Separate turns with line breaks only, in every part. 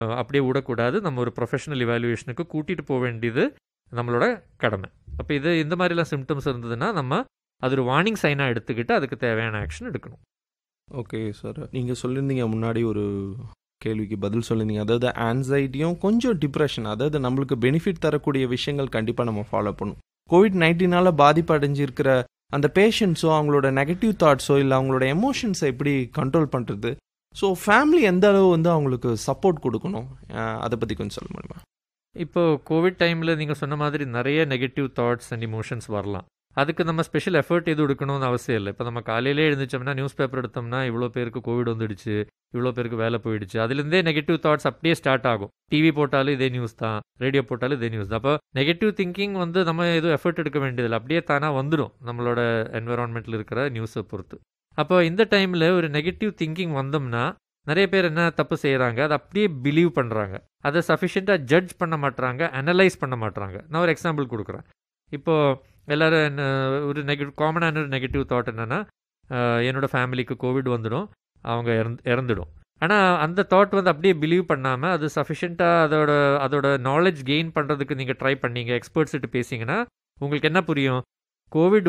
அப்படியே விடக்கூடாது. நம்ம ஒரு ப்ரொஃபஷனல் இவாலுவேஷனுக்கு கூட்டிகிட்டு போக வேண்டியது நம்மளோட கடமை. அப்போ இந்த மாதிரிலாம் சிம்டம்ஸ் இருந்ததுன்னா நம்ம அது ஒரு வார்னிங் சைனாக எடுத்துக்கிட்டு அதுக்கு தேவையான ஆக்ஷன் எடுக்கணும்.
ஓகே சார், நீங்கள் சொல்லியிருந்தீங்க முன்னாடி ஒரு கேள்விக்கு பதில் சொல்லியிருந்தீங்க. அதாவது ஆன்சைட்டியும் கொஞ்சம் டிப்ரெஷன், அதாவது நம்மளுக்கு பெனிஃபிட் தரக்கூடிய விஷயங்கள் கண்டிப்பாக நம்ம ஃபாலோ பண்ணணும். COVID-19 பாதிப்பு அடைஞ்சிருக்கிற அந்த பேஷண்ட்ஸோ அவங்களோட நெகட்டிவ் தாட்ஸோ இல்லை அவங்களோட எமோஷன்ஸை எப்படி கண்ட்ரோல் பண்ணுறது, ஸோ ஃபேமிலி எந்த அளவு அவங்களுக்கு சப்போர்ட் கொடுக்கணும், அதை பற்றி கொஞ்சம் சொல்ல முடியுமா?
இப்போது கோவிட் டைமில் நீங்கள் சொன்ன மாதிரி நிறைய நெகட்டிவ் தாட்ஸ் அண்ட் இமோஷன்ஸ் வரலாம். அதுக்கு நம்ம ஸ்பெஷல் எஃபர்ட் எதுவும் எடுக்கணும்னு அவசியம் இல்லை. இப்போ நம்ம காலையிலே எழுந்திரிச்சோம்னா நியூஸ் பேப்பர் எடுத்தோம்னா இவ்வளோ பேருக்கு கோவிட் வந்துடுச்சு, இவ்வளோ பேருக்கு வேலை போயிடுச்சு, அதுலேருந்தே நெகட்டிவ் தாட்ஸ் அப்படியே ஸ்டார்ட் ஆகும். டிவி போட்டாலும் இதே நியூஸ் தான், ரேடியோ போட்டாலும் இதே நியூஸ் தான். அப்போ நெகட்டிவ் திங்கிங் நம்ம எதுவும் எஃபர்ட் எடுக்க வேண்டியதில்லை, அப்படியே தானாக வந்துடும் நம்மளோட என்விரான்மெண்ட்டில் இருக்கிற நியூஸை பொறுத்து. அப்போ இந்த டைமில் ஒரு நெகட்டிவ் திங்கிங் வந்தோம்னா நிறைய பேர் என்ன தப்பு செய்கிறாங்க, அதை அப்படியே பிலீவ் பண்ணுறாங்க, அதை சஃபிஷியண்ட்டாக ஜட்ஜ் பண்ண மாட்டுறாங்க, அனலைஸ் பண்ண மாட்டுறாங்க. நான் ஒரு எக்ஸாம்பிள் கொடுக்குறேன். இப்போது எல்லோரும் ஒரு காமனான ஒரு நெகட்டிவ் தாட் என்னென்னா, என்னோடய ஃபேமிலிக்கு கோவிட் வந்துடும், அவங்க இறந்துடும். ஆனால் அந்த தாட் அப்படியே பிலீவ் பண்ணாமல் அது சஃபிஷியண்ட்டாக அதோட நாலேஜ் கெயின் பண்ணுறதுக்கு நீங்கள் ட்ரை பண்ணீங்க, எக்ஸ்பர்ட்ஸ்கிட்ட பேசிங்கன்னா உங்களுக்கு என்ன புரியும், கோவிட்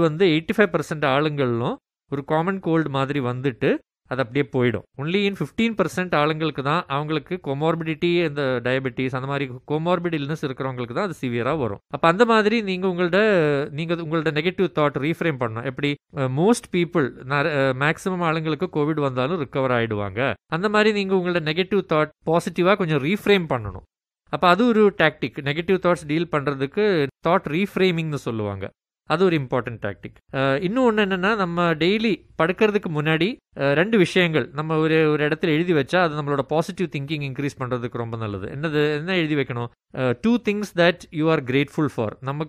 85% ஆளுங்களும் ஒரு காமன் கோல்டு மாதிரி வந்துட்டு அது அப்படியே போயிடும். ஒன்லி இன் 15% ஆளுங்களுக்கு தான் அவங்களுக்கு கொமார்பிடிட்டி, இந்த டயபெட்டிஸ் அந்த மாதிரி கொமார்பிட் இல்னஸ் இருக்கிறவங்களுக்கு தான் அது சிவியராக வரும். அப்போ அந்த மாதிரி நீங்கள் உங்களோட நெகட்டிவ் தாட் ரீஃப்ரேம் பண்ணணும். எப்படி மோஸ்ட் பீப்புள் மேக்ஸிமம் ஆளுங்களுக்கு கோவிட் வந்தாலும் ரிகவர் ஆகிடுவாங்க, அந்த மாதிரி நீங்கள் உங்களோட நெகட்டிவ் தாட் பாசிட்டிவாக கொஞ்சம் ரீஃப்ரேம் பண்ணணும். அப்போ அது ஒரு டாக்டிக். நெகட்டிவ் தாட்ஸ் டீல் பண்ணுறதுக்கு தாட் ரீஃப்ரேமிங்னு சொல்லுவாங்க. அது ஒரு இம்பார்ட்டன்ட் டாக்டிக். இன்னும் ஒன்று என்னென்னா, நம்ம டெய்லி படுக்கிறதுக்கு முன்னாடி 2 விஷயங்கள் நம்ம ஒரு இடத்துல எழுதி வச்சா அது நம்மளோட பாசிட்டிவ் திங்கிங் இன்க்ரீஸ் பண்ணுறதுக்கு ரொம்ப நல்லது. என்ன எழுதி வைக்கணும்? 2 things that you are grateful for.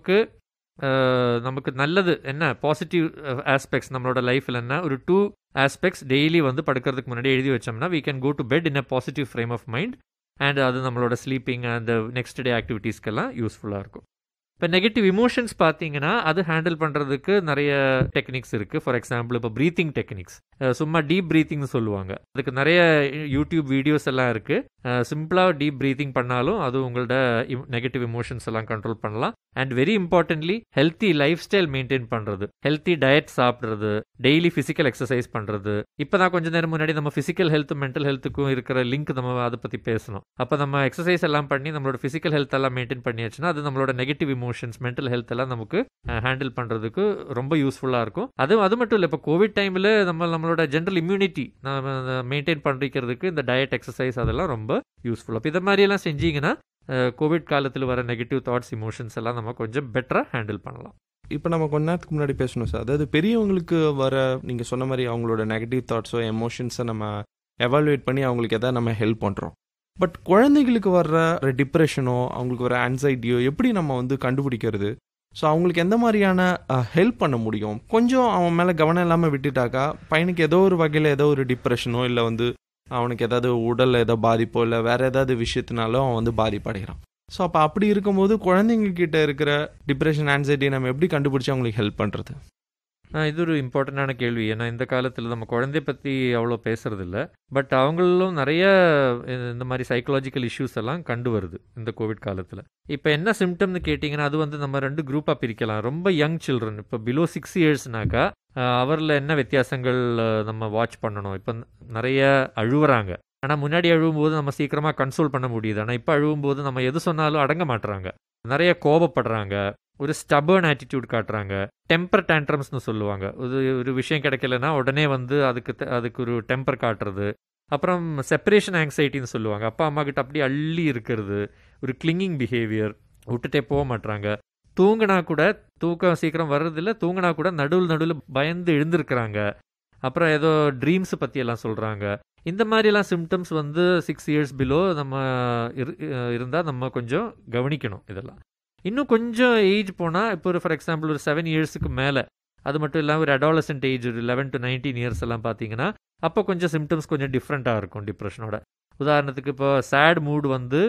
நமக்கு நல்லது என்ன, பாசிட்டிவ் ஆஸ்பெக்ட்ஸ் நம்மளோட லைஃப்பில் என்ன, ஒரு 2 ஆஸ்பெக்ட்ஸ் டெய்லி படுக்கிறதுக்கு முன்னாடி எழுதி வச்சோம்னா we can go to bed in a positive frame of mind, and அது நம்மளோட ஸ்லீப்பிங் அண்ட் நெக்ஸ்ட் டே ஆக்டிவிட்டீஸ்க்கெல்லாம் யூஸ்ஃபுல்லாக இருக்கும். இப்போ நெகட்டிவ் இமோஷன்ஸ் பார்த்தீங்கன்னா அது ஹேண்டில் பண்ணுறதுக்கு நிறைய டெக்னிக்ஸ் இருக்குது. ஃபார் எக்ஸாம்பிள் இப்போ ப்ரீத்திங் டெக்னிக்ஸ், சும்மா டீப் ப்ரீத்திங்னு சொல்லுவாங்க. அதுக்கு நிறைய யூடியூப் வீடியோஸ் எல்லாம் இருக்குது. சிம்பிளாக டீப் ப்ரீத்திங் பண்ணாலும் அது உங்களோட நெகட்டிவ் இமோஷன்ஸ் எல்லாம் கண்ட்ரோல் பண்ணலாம். And very importantly healthy life style maintain பண்ணுறது, ஹெல்த்தி டயட் சாப்பிட்றது, டெய்லி ஃபிசிக்கல் எக்ஸசைஸ் பண்ணுறது. இப்போ தான் கொஞ்சம் நேரம் முன்னாடி நம்ம ஃபிசிக்கல் ஹெல்த் மென்டல் ஹெல்த்துக்கும் இருக்கிற லிங்க் நம்ம அதை பற்றி பேசணும். அப்போ நம்ம எக்ஸசைஸ் எல்லாம் பண்ணி நம்மளோட ஃபிசிக்கல் ஹெல்த் எல்லாம் மெயின்டைன் பண்ணியாச்சுன்னா அது நம்மளோட நெகட்டிவ் இமோஷன்ஸ் மென்டல் ஹெல்த் எல்லாம் நமக்கு ஹேண்டில் பண்ணுறதுக்கு ரொம்ப யூஸ்ஃபுல்லாக இருக்கும். அது மட்டும் இல்லை, இப்போ கோவிட் டைமில் நம்மளோட ஜென்ரல் இம்யூனிட்டி மெயின்டைன் பண்ணிக்கிறதுக்கு இந்த டயட் எக்ஸசைஸ் அதெல்லாம் ரொம்ப யூஸ்ஃபுல். அப்போ இதை மாதிரியெல்லாம் செஞ்சீங்கன்னா கோவிட் காலத்தில் வர நெகட்டிவ் தாட்ஸ் இமோஷன்ஸ் எல்லாம் நம்ம கொஞ்சம் பெட்டராக ஹேண்டில் பண்ணலாம்.
இப்போ நம்ம கொஞ்ச நேரத்துக்கு முன்னாடி பேசணும் சார், அதாவது பெரியவங்களுக்கு வர நீங்கள் சொன்ன மாதிரி அவங்களோட நெகட்டிவ் தாட்ஸோ எமோஷன்ஸை நம்ம எவாலுவேட் பண்ணி அவங்களுக்கு எதாவது நம்ம ஹெல்ப் பண்ணுறோம். பட் குழந்தைகளுக்கு வர்ற டிப்ரெஷனோ அவங்களுக்கு வர ஆன்சைட்டியோ எப்படி நம்ம கண்டுபிடிக்கிறது? ஸோ அவங்களுக்கு எந்த மாதிரியான ஹெல்ப் பண்ண முடியும்? கொஞ்சம் அவன் மேலே கவனம் இல்லாமல் விட்டுட்டாக்கா பையனுக்கு ஏதோ ஒரு வகையில் ஏதோ ஒரு டிப்ரெஷனோ இல்லை அவனுக்கு ஏதாவது உடல் ஏதோ பாதிப்போ இல்லை வேறு ஏதாவது விஷயத்தினாலும் அவன் பாதிப்படைகிறான். ஸோ அப்போ அப்படி இருக்கும்போது குழந்தைங்க கிட்ட இருக்கிற டிப்ரெஷன் ஆன்சைட்டி நம்ம எப்படி கண்டுபிடிச்சி அவங்களுக்கு ஹெல்ப் பண்ணுறது?
இது ஒரு இம்பார்ட்டண்டான கேள்வி. ஏன்னா இந்த காலத்தில் நம்ம குழந்தைய பற்றி அவ்வளோ பேசுறதில்ல. பட் அவங்களும் நிறைய இந்த மாதிரி சைக்கலாஜிக்கல் இஷ்யூஸ் எல்லாம் கண்டு வருது இந்த கோவிட் காலத்தில். இப்போ என்ன சிம்டம்னு கேட்டிங்கன்னா அது நம்ம 2 குரூப்பாக பிரிக்கலாம். ரொம்ப யங் சில்ட்ரன், இப்போ பிலோ 6 இயர்ஸ்னாக்கா அவரில் என்ன வித்தியாசங்கள் நம்ம வாட்ச் பண்ணணும். இப்போ நிறைய அழுவுறாங்க, ஆனால் முன்னாடி அழுவும்போது நம்ம சீக்கிரமாக கன்சோல் பண்ண முடியுது. ஆனால் இப்போ அழுவும்போது நம்ம எது சொன்னாலும் அடங்க மாட்டுறாங்க, நிறைய கோபப்படுறாங்க, ஒரு ஸ்டபர்ன் ஆட்டிடியூட் காட்டுறாங்க, டெம்பர் டேண்ட்ரம்ஸ்னு சொல்லுவாங்க. ஒரு விஷயம் கிடைக்கலன்னா உடனே அதுக்கு ஒரு டெம்பர் காட்டுறது. அப்புறம் செப்பரேஷன் ஆங்ஸைட்டின்னு சொல்லுவாங்க. அப்பா அம்மா கிட்ட அப்படியே அள்ளி இருக்கிறது, ஒரு கிளிங்கிங் பிஹேவியர், விட்டுட்டே போக மாட்டுறாங்க. தூங்கினா கூட தூக்கம் சீக்கிரம் வர்றதில்ல, தூங்கினா கூட நடுவில் பயந்து எழுந்திருக்கிறாங்க. அப்புறம் ஏதோ ட்ரீம்ஸ் பற்றியெல்லாம் சொல்கிறாங்க. இந்த மாதிரிலாம் சிம்டம்ஸ் 6 இயர்ஸ் பிலோ நம்ம இருந்தால் நம்ம கொஞ்சம் கவனிக்கணும் இதெல்லாம். இன்னும் கொஞ்சம் ஏஜ் போனால் இப்போ ஃபார் எக்ஸாம்பிள் ஒரு 7 இயர்ஸுக்கு மேலே, அது மட்டும் இல்லாமல் ஒரு அடாலசன்ட் ஏஜ் ஒரு 11 to 19 இயர்ஸ் எல்லாம் பார்த்தீங்கன்னா அப்போ கொஞ்சம் சிம்டம்ஸ் கொஞ்சம் டிஃப்ரெண்ட்டாக இருக்கும் டிப்ரெஷனோட. உதாரணத்துக்கு இப்போ சேட் மூட்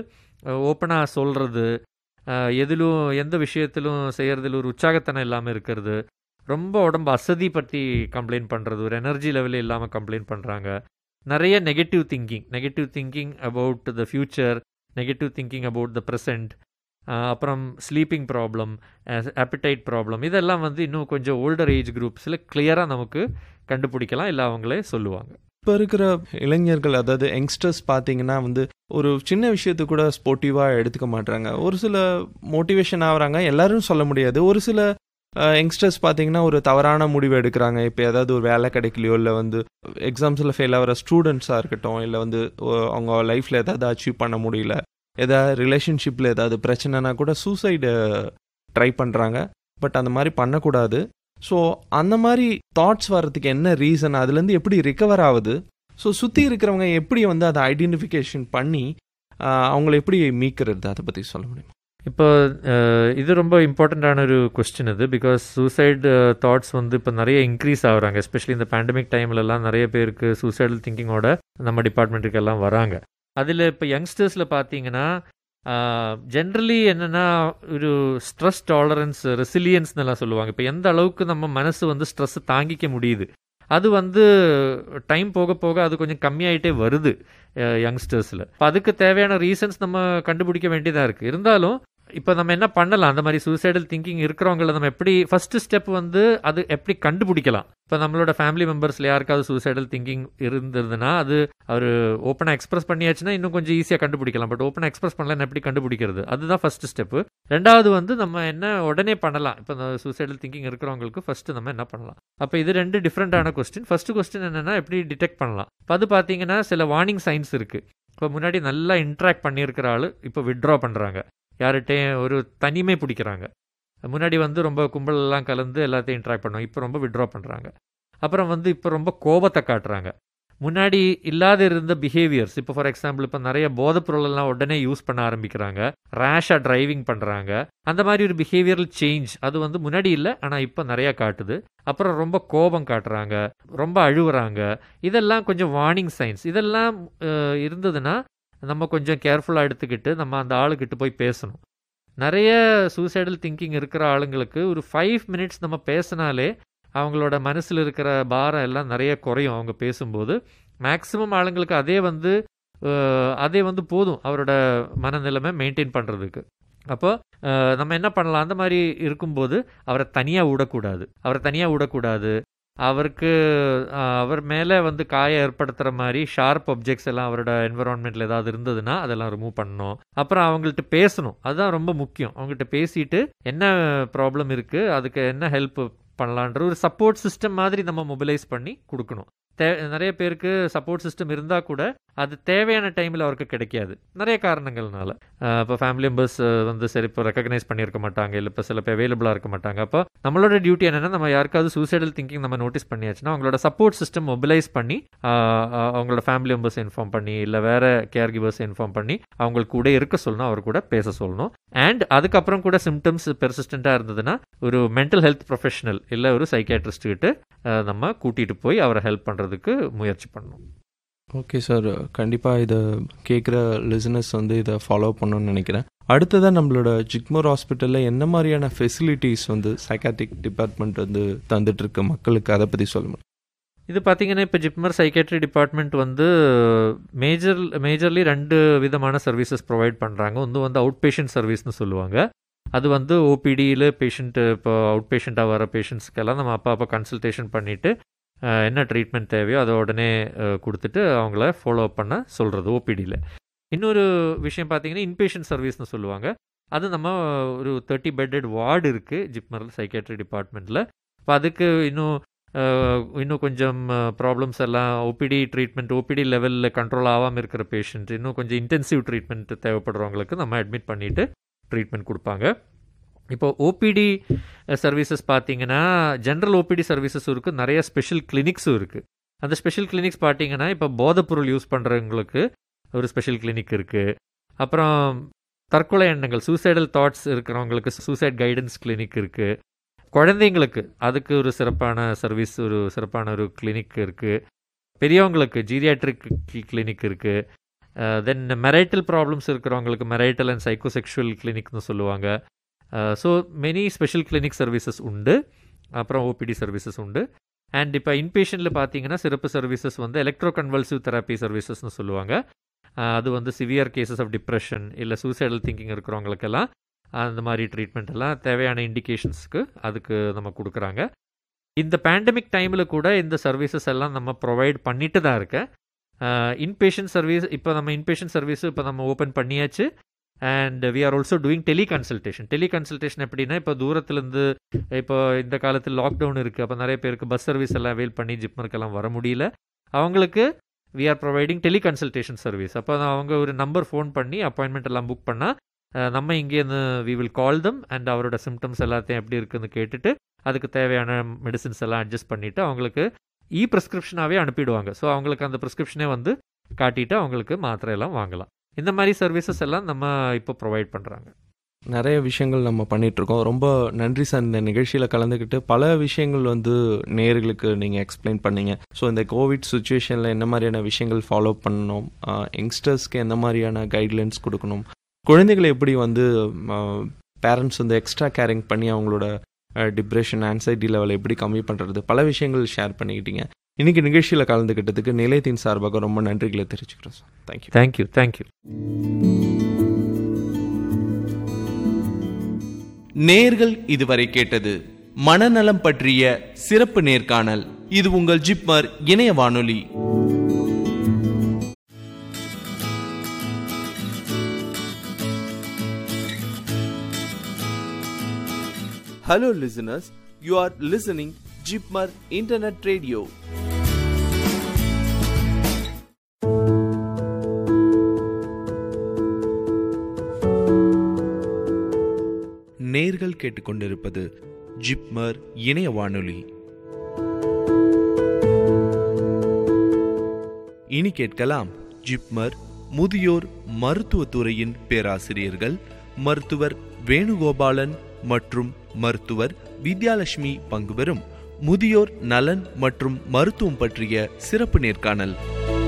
ஓப்பனாக சொல்கிறது, எந்த விஷயத்திலும் செய்கிறதுல ஒரு உற்சாகத்தனம் இல்லாமல் இருக்கிறது, ரொம்ப உடம்பு அசதி பற்றி கம்ப்ளைண்ட் பண்ணுறது, ஒரு எனர்ஜி லெவலே இல்லாமல் கம்ப்ளைண்ட் பண்ணுறாங்க, நிறைய negative thinking about the future, negative thinking about the present, அப்புறம் ஸ்லீப்பிங் ப்ராப்ளம், appetite ப்ராப்ளம், இதெல்லாம் வந்து இன்னும் கொஞ்சம் ஓல்டர் ஏஜ் குரூப்ஸில் கிளியராக நமக்கு கண்டுபிடிக்கலாம், இல்லை அவங்களே சொல்லுவாங்க.
இப்போ இருக்கிற இளைஞர்கள், அதாவது யங்ஸ்டர்ஸ் பார்த்தீங்கன்னா வந்து ஒரு சின்ன விஷயத்தை கூட ஸ்போர்ட்டிவாக எடுத்துக்க மாட்டாங்க. ஒரு சில மோட்டிவேஷன் ஆகுறாங்க, எல்லாரும் சொல்ல முடியாது. ஒரு சில யங்ஸ்டர்ஸ் பார்த்தீங்கன்னா ஒரு தவறான முடிவு எடுக்கிறாங்க. இப்போ ஏதாவது ஒரு வேலை கிடைக்கலையோ, இல்லை வந்து எக்ஸாம்ஸில் ஃபெயில் ஆகிற ஸ்டூடெண்ட்ஸாக இருக்கட்டும், இல்லை வந்து அவங்க லைஃப்பில் ஏதாவது அச்சீவ் பண்ண முடியல, ஏதாவது ரிலேஷன்ஷிப்பில் ஏதாவது பிரச்சனைனா கூட சூசைடு ட்ரை பண்ணுறாங்க. பட் அந்த மாதிரி பண்ணக்கூடாது. ஸோ அந்த மாதிரி தாட்ஸ் வர்றதுக்கு என்ன ரீசன், அதுலேருந்து எப்படி ரிகவர் ஆகுது, ஸோ சுற்றி இருக்கிறவங்க எப்படி வந்து அதை ஐடென்டிஃபிகேஷன் பண்ணி அவங்கள எப்படி மீட்கிறது, அதை பற்றி சொல்ல முடியுமா?
இப்போ இது ரொம்ப இம்பார்ட்டண்ட்டான ஒரு கொஸ்டின் இது. பிகாஸ் சூசைடு தாட்ஸ் வந்து இப்போ நிறைய இன்க்ரீஸ் ஆகுறாங்க. எஸ்பெஷலி இந்த பேண்டமிக் டைம்லலாம் நிறைய பேருக்கு சூசைடல் திங்கிங்கோட நம்ம டிபார்ட்மெண்ட்டுக்கு எல்லாம் வராங்க. அதில் இப்போ யங்ஸ்டர்ஸில் பார்த்தீங்கன்னா ஜென்ரலி என்னென்னா ஒரு ஸ்ட்ரெஸ் டாலரன்ஸ், ரெசிலியன்ஸ்னு எல்லாம் சொல்லுவாங்க. இப்போ எந்த அளவுக்கு நம்ம மனசு வந்து ஸ்ட்ரெஸ்ஸை தாங்கிக்க முடியுது, அது வந்து டைம் போக போக அது கொஞ்சம் கம்மியாயிட்டே வருது யங்ஸ்டர்ஸில். இப்போ அதுக்கு தேவையான ரீசன்ஸ் நம்ம கண்டுபிடிக்க வேண்டியதாக இருக்குது. இருந்தாலும் இப்போ நம்ம என்ன பண்ணலாம், அந்த மாதிரி சூசைடல் திங்கிங் இருக்கிறவங்கள நம்ம எப்படி ஃபர்ஸ்ட் ஸ்டெப் வந்து அது எப்படி கண்டுபிடிக்கலாம். இப்போ நம்மளோட ஃபேமிலி மெம்பர்ஸில் யாருக்காவது சூசைடல் திங்கிங் இருந்ததுன்னா அது அவர் ஓப்பனாக எக்ஸ்பிரஸ் பண்ணியாச்சுன்னா இன்னும் கொஞ்சம் ஈஸியாக கண்டுபிடிக்கலாம். பட் ஓப்பனாக எக்ஸ்பிரஸ் பண்ணலாம், எப்படி கண்டுபிடிக்கிறது, அதுதான் ஃபர்ஸ்ட் ஸ்டெப்பு. ரெண்டாவது வந்து நம்ம என்ன உடனே பண்ணலாம். இப்போ இந்த சூசைடல் திங்கிங் இருக்கிறவங்களுக்கு ஃபர்ஸ்ட் நம்ம என்ன பண்ணலாம். அப்போ இது ரெண்டு டிஃப்ரெண்டான கொஸ்டின். ஃபர்ஸ்ட் கொஸ்டின் என்னென்னா எப்படி டிடெக்ட் பண்ணலாம். இப்போ அது பார்த்தீங்கன்னா சில வார்னிங் சைன்ஸ் இருக்குது. இப்போ முன்னாடி நல்லா இன்ட்ராக்ட் பண்ணியிருக்கிற ஆள் இப்போ வித்ட்ரா பண்ணுறாங்க, யார்கிட்டையும் ஒரு தனிமை பிடிக்கிறாங்க. முன்னாடி வந்து ரொம்ப கும்பலெல்லாம் கலந்து எல்லாத்தையும் இன்ட்ராக்ட் பண்ணுவாங்க, இப்போ ரொம்ப வித்ட்ரா பண்ணுறாங்க. அப்புறம் வந்து இப்போ ரொம்ப கோபத்தை காட்டுறாங்க. முன்னாடி இல்லாத இருந்த பிஹேவியர்ஸ், இப்போ ஃபார் எக்ஸாம்பிள் இப்போ நிறைய போதைப்பொருளெல்லாம் உடனே யூஸ் பண்ண ஆரம்பிக்கிறாங்க, ரேஷாக டிரைவிங் பண்ணுறாங்க. அந்த மாதிரி ஒரு பிஹேவியரல் சேஞ்ச் அது வந்து முன்னாடி இல்லை, ஆனால் இப்போ நிறையா காட்டுது. அப்புறம் ரொம்ப கோபம் காட்டுறாங்க, ரொம்ப அழுவுறாங்க. இதெல்லாம் கொஞ்சம் வார்னிங் சைன்ஸ். இதெல்லாம் இருந்ததுன்னா நம்ம கொஞ்சம் கேர்ஃபுல்லாக எடுத்துக்கிட்டு நம்ம அந்த ஆளுக்கிட்ட போய் பேசணும். நிறைய சூசைடல் திங்கிங் இருக்கிற ஆளுங்களுக்கு ஒரு 5 மினிட்ஸ் நம்ம பேசினாலே அவங்களோட மனசில் இருக்கிற பாரம் எல்லாம் நிறைய குறையும். அவங்க பேசும்போது மேக்ஸிமம் ஆளுங்களுக்கு அதே வந்து போதும் அவரோட மனநிலைமை மெயின்டைன் பண்ணுறதுக்கு. அப்போ நம்ம என்ன பண்ணலாம், அந்த மாதிரி இருக்கும்போது அவரை தனியாக விடக்கூடாது. அவருக்கு அவர் மேலே வந்து காயம் ஏற்படுத்துகிற மாதிரி ஷார்ப் ஆப்ஜெக்ட்ஸ் எல்லாம் அவரோட என்விரான்மெண்ட்டில் ஏதாவது இருந்ததுன்னா அதெல்லாம் ரிமூவ் பண்ணணும். அப்புறம் அவங்கள்ட்ட பேசணும், அதுதான் ரொம்ப முக்கியம். அவங்கள்ட்ட பேசிட்டு என்ன ப்ராப்ளம் இருக்குது, அதுக்கு என்ன ஹெல்ப் பண்ணலான்ற ஒரு சப்போர்ட் சிஸ்டம் மாதிரி நம்ம மொபிலைஸ் பண்ணி கொடுக்கணும். நிறைய பேருக்கு சப்போர்ட் சிஸ்டம் இருந்தால் கூட அது தேவையான டைமில் அவருக்கு கிடைக்காது, நிறைய காரணங்கள்னால. இப்போ ஃபேமிலி மெம்பர்ஸ் வந்து சரி இப்போ ரெக்கக்னைஸ் பண்ணியிருக்க மாட்டாங்க, இல்லை இப்போ சில பேர் அவைலபிளாக இருக்க மாட்டாங்க. அப்போ நம்மளோட டியூட்டி என்னென்னா, நம்ம யாருக்காவது சூசைடல் திங்கிங் நம்ம நோட்டீஸ் பண்ணியாச்சுன்னா அவங்களோட சப்போர்ட் சிஸ்டம் மொபிலைஸ் பண்ணி அவங்களோட ஃபேமிலி மெம்பர்ஸ் இன்ஃபார்ம் பண்ணி, இல்லை வேறு கேர் கிவர்ஸ் இன்ஃபார்ம் பண்ணி அவங்களுக்கு கூட இருக்க சொல்லணும், அவர் கூட பேச சொல்லணும். அண்ட் அதுக்கப்புறம் கூட சிம்டம்ஸ் பெர்சிஸ்டண்ட்டாக இருந்ததுன்னா ஒரு மென்டல் ஹெல்த் ப்ரொஃபஷனல் இல்லை ஒரு சைக்கியாட்ரிஸ்ட் கிட்ட நம்ம கூட்டிகிட்டு போய் அவரை ஹெல்ப் பண்ணுறதுக்கு முயற்சி பண்ணணும்.
ஓகே சார், கண்டிப்பாக இதை கேட்குற லிசனர்ஸ் வந்து இதை ஃபாலோ பண்ணணும்னு நினைக்கிறேன். அடுத்ததாக நம்மளோட ஜிப்மர் ஹாஸ்பிட்டலில் என்ன மாதிரியான ஃபெசிலிட்டிஸ் வந்து சைக்காட்ரிக் டிபார்ட்மெண்ட் வந்து தந்துட்டுருக்கு மக்களுக்கு, அதை பற்றி சொல்லணும்.
இது பார்த்தீங்கன்னா இப்போ ஜிப்மர் சைக்காட்ரி டிபார்ட்மெண்ட் வந்து மேஜர்லி 2 விதமான சர்வீசஸ் ப்ரொவைட் பண்ணுறாங்க. ஒன்று வந்து அவுட் பேஷண்ட் சர்வீஸ்னு சொல்லுவாங்க. அது வந்து ஓபிடியில் பேஷண்ட்டு இப்போ அவுட் பேஷண்ட்டாக வர பேஷண்ட்ஸ்க்கெல்லாம் நம்ம அப்போ கன்சல்டேஷன் பண்ணிவிட்டு என்ன ட்ரீட்மெண்ட் தேவையோ அதை உடனே கொடுத்துட்டு அவங்கள ஃபாலோ அப் பண்ண சொல்கிறது ஓபிடியில். இன்னொரு விஷயம் பார்த்தீங்கன்னா இன்பேஷண்ட் சர்வீஸ்னு சொல்லுவாங்க. அது நம்ம ஒரு 30 பெட்டட் வார்டு இருக்குது ஜிப்மர் சைக்காட்ரி டிபார்ட்மெண்ட்டில். இப்போ அதுக்கு இன்னும் கொஞ்சம் ப்ராப்ளம்ஸ் எல்லாம் ஓபிடி லெவலில் கண்ட்ரோல் ஆகாமல் இருக்கிற பேஷண்ட், இன்னும் கொஞ்சம் இன்டென்சிவ் ட்ரீட்மெண்ட் தேவைப்படுறவங்களுக்கு நம்ம அட்மிட் பண்ணிவிட்டு ட்ரீட்மெண்ட் கொடுப்பாங்க. இப்போ ஓபிடி சர்வீசஸ் பார்த்தீங்கன்னா ஜென்ரல் ஓபிடி சர்வீசஸும் இருக்குது, நிறைய ஸ்பெஷல் கிளினிக்ஸும் இருக்குது. அந்த ஸ்பெஷல் கிளினிக்ஸ் பார்த்தீங்கன்னா இப்போ போதைப்பொருள் யூஸ் பண்ணுறவங்களுக்கு ஒரு ஸ்பெஷல் கிளினிக் இருக்குது. அப்புறம் தற்கொலை எண்ணங்கள், சூசைடல் தாட்ஸ் இருக்கிறவங்களுக்கு சூசைட் கைடன்ஸ் கிளினிக் இருக்குது. குழந்தைங்களுக்கு அதுக்கு ஒரு சிறப்பான சர்வீஸ், ஒரு சிறப்பான ஒரு கிளினிக் இருக்குது. பெரியவங்களுக்கு ஜீரியாட்ரிக் கிளினிக் இருக்குது. தென் மெரைட்டல் ப்ராப்ளம்ஸ் இருக்கிறவங்களுக்கு மெரைட்டல் அண்ட் சைக்கோசெக்ஷுவல் கிளினிக்னு சொல்லுவாங்க. So many special clinic services உண்டு. அப்புறம் ஓபிடி சர்வீசஸ் உண்டு. அண்ட் இப்போ இன்பேஷண்ட்டில் பார்த்தீங்கன்னா சிறப்பு சர்வீசஸ் வந்து எலக்ட்ரோ கன்வல்சிவ் தெரப்பி சர்வீசஸ்னு சொல்லுவாங்க. அது வந்து சிவியர் கேசஸ் ஆஃப் டிப்ரெஷன் இல்லை சூசைடல் திங்கிங் இருக்கிறவங்களுக்கெல்லாம் அந்த மாதிரி ட்ரீட்மெண்ட் எல்லாம் தேவையான இண்டிகேஷன்ஸ்க்கு அதுக்கு நம்ம கொடுக்குறாங்க. இந்த பேண்டமிக் டைமில் கூட இந்த சர்வீசஸ் எல்லாம் நம்ம ப்ரொவைட் பண்ணிட்டு தான் இருக்கேன். இன்பேஷண்ட் சர்வீஸ் இப்போ நம்ம இன்பேஷண்ட் சர்வீஸு இப்போ நம்ம ஓப்பன் பண்ணியாச்சு. And we are also doing teleconsultation எப்படின்னா, இப்போ தூரத்துலேருந்து இப்போ இந்த காலத்தில் லாக்டவுன் இருக்குது, அப்போ நிறைய பேருக்கு பஸ் சர்வீஸ் எல்லாம் அவைல் பண்ணி ஜிப்மருக்கெல்லாம் வர முடியல. அவங்களுக்கு we are providing teleconsultation service. அப்போ அவங்க ஒரு நம்பர் ஃபோன் பண்ணி அப்பாயின்மெண்ட் எல்லாம் புக் பண்ணால் நம்ம இங்கேருந்து we will call them and அவரோட சிம்டம்ஸ் எல்லாத்தையும் எப்படி இருக்குன்னு கேட்டுட்டு அதுக்கு தேவையான மெடிசின்ஸ் எல்லாம் அட்ஜஸ்ட் பண்ணிவிட்டு அவங்களுக்கு ப்ரிஸ்கிரிப்ஷனாகவே அனுப்பிடுவாங்க. ஸோ அவங்களுக்கு அந்த ப்ரிஸ்கிரிப்ஷனே வந்து காட்டிட்டு அவங்களுக்கு மாத்திரை எல்லாம் வாங்கலாம். இந்த மாதிரி சர்வீசஸ் எல்லாம் நம்ம இப்போ ப்ரொவைட் பண்ணுறாங்க.
நிறைய விஷயங்கள் நம்ம பண்ணிகிட்ருக்கோம். ரொம்ப நன்றி சார், இந்த நிகழ்ச்சியில் கலந்துக்கிட்டு பல விஷயங்கள் வந்து நேயர்களுக்கு நீங்கள் எக்ஸ்பிளைன் பண்ணீங்க. ஸோ இந்த கோவிட் சுச்சுவேஷனில் என்ன மாதிரியான விஷயங்கள் ஃபாலோ பண்ணணும், யங்ஸ்டர்ஸ்க்கு எந்த மாதிரியான கைட்லைன்ஸ் கொடுக்கணும், குழந்தைகளை எப்படி வந்து பேரண்ட்ஸ் வந்து எக்ஸ்ட்ரா கேரிங் பண்ணி அவங்களோட டிப்ரெஷன் ஆன்சைட்டி லெவலை எப்படி கம்மி பண்ணுறது, பல விஷயங்கள் ஷேர் பண்ணிக்கிட்டீங்க. இன்னைக்கு நிகழ்ச்சியில் கலந்துக்கிட்டதுக்கு நிலையத்தின் சார்பாக ரொம்ப நன்றிகளை தெரிவிச்சுக்கிறோம் சார்.
தேங்க்யூ.
நேர்கள் இதுவரை கேட்டது மனநலம் பற்றிய சிறப்பு நேர்காணல். இது உங்கள் ஜிப்மர் இணைய வானொலி. Hello listeners, you are listening Jipmar Internet Radio. நேர்கள் கேட்டுக்கொண்டிருப்பது ஜிப்மர் இணைய வானொலி. இனி கேட்கலாம் ஜிப்மர் முதியோர் மருத்துவத்துறையின் பேராசிரியர்கள் மருத்துவர் வேணுகோபாலன் மற்றும் மருத்துவர் வித்யாலட்சுமி பங்குபெறும் முதியோர் நலன் மற்றும் மருத்துவம் பற்றிய சிறப்பு நேர்காணல்.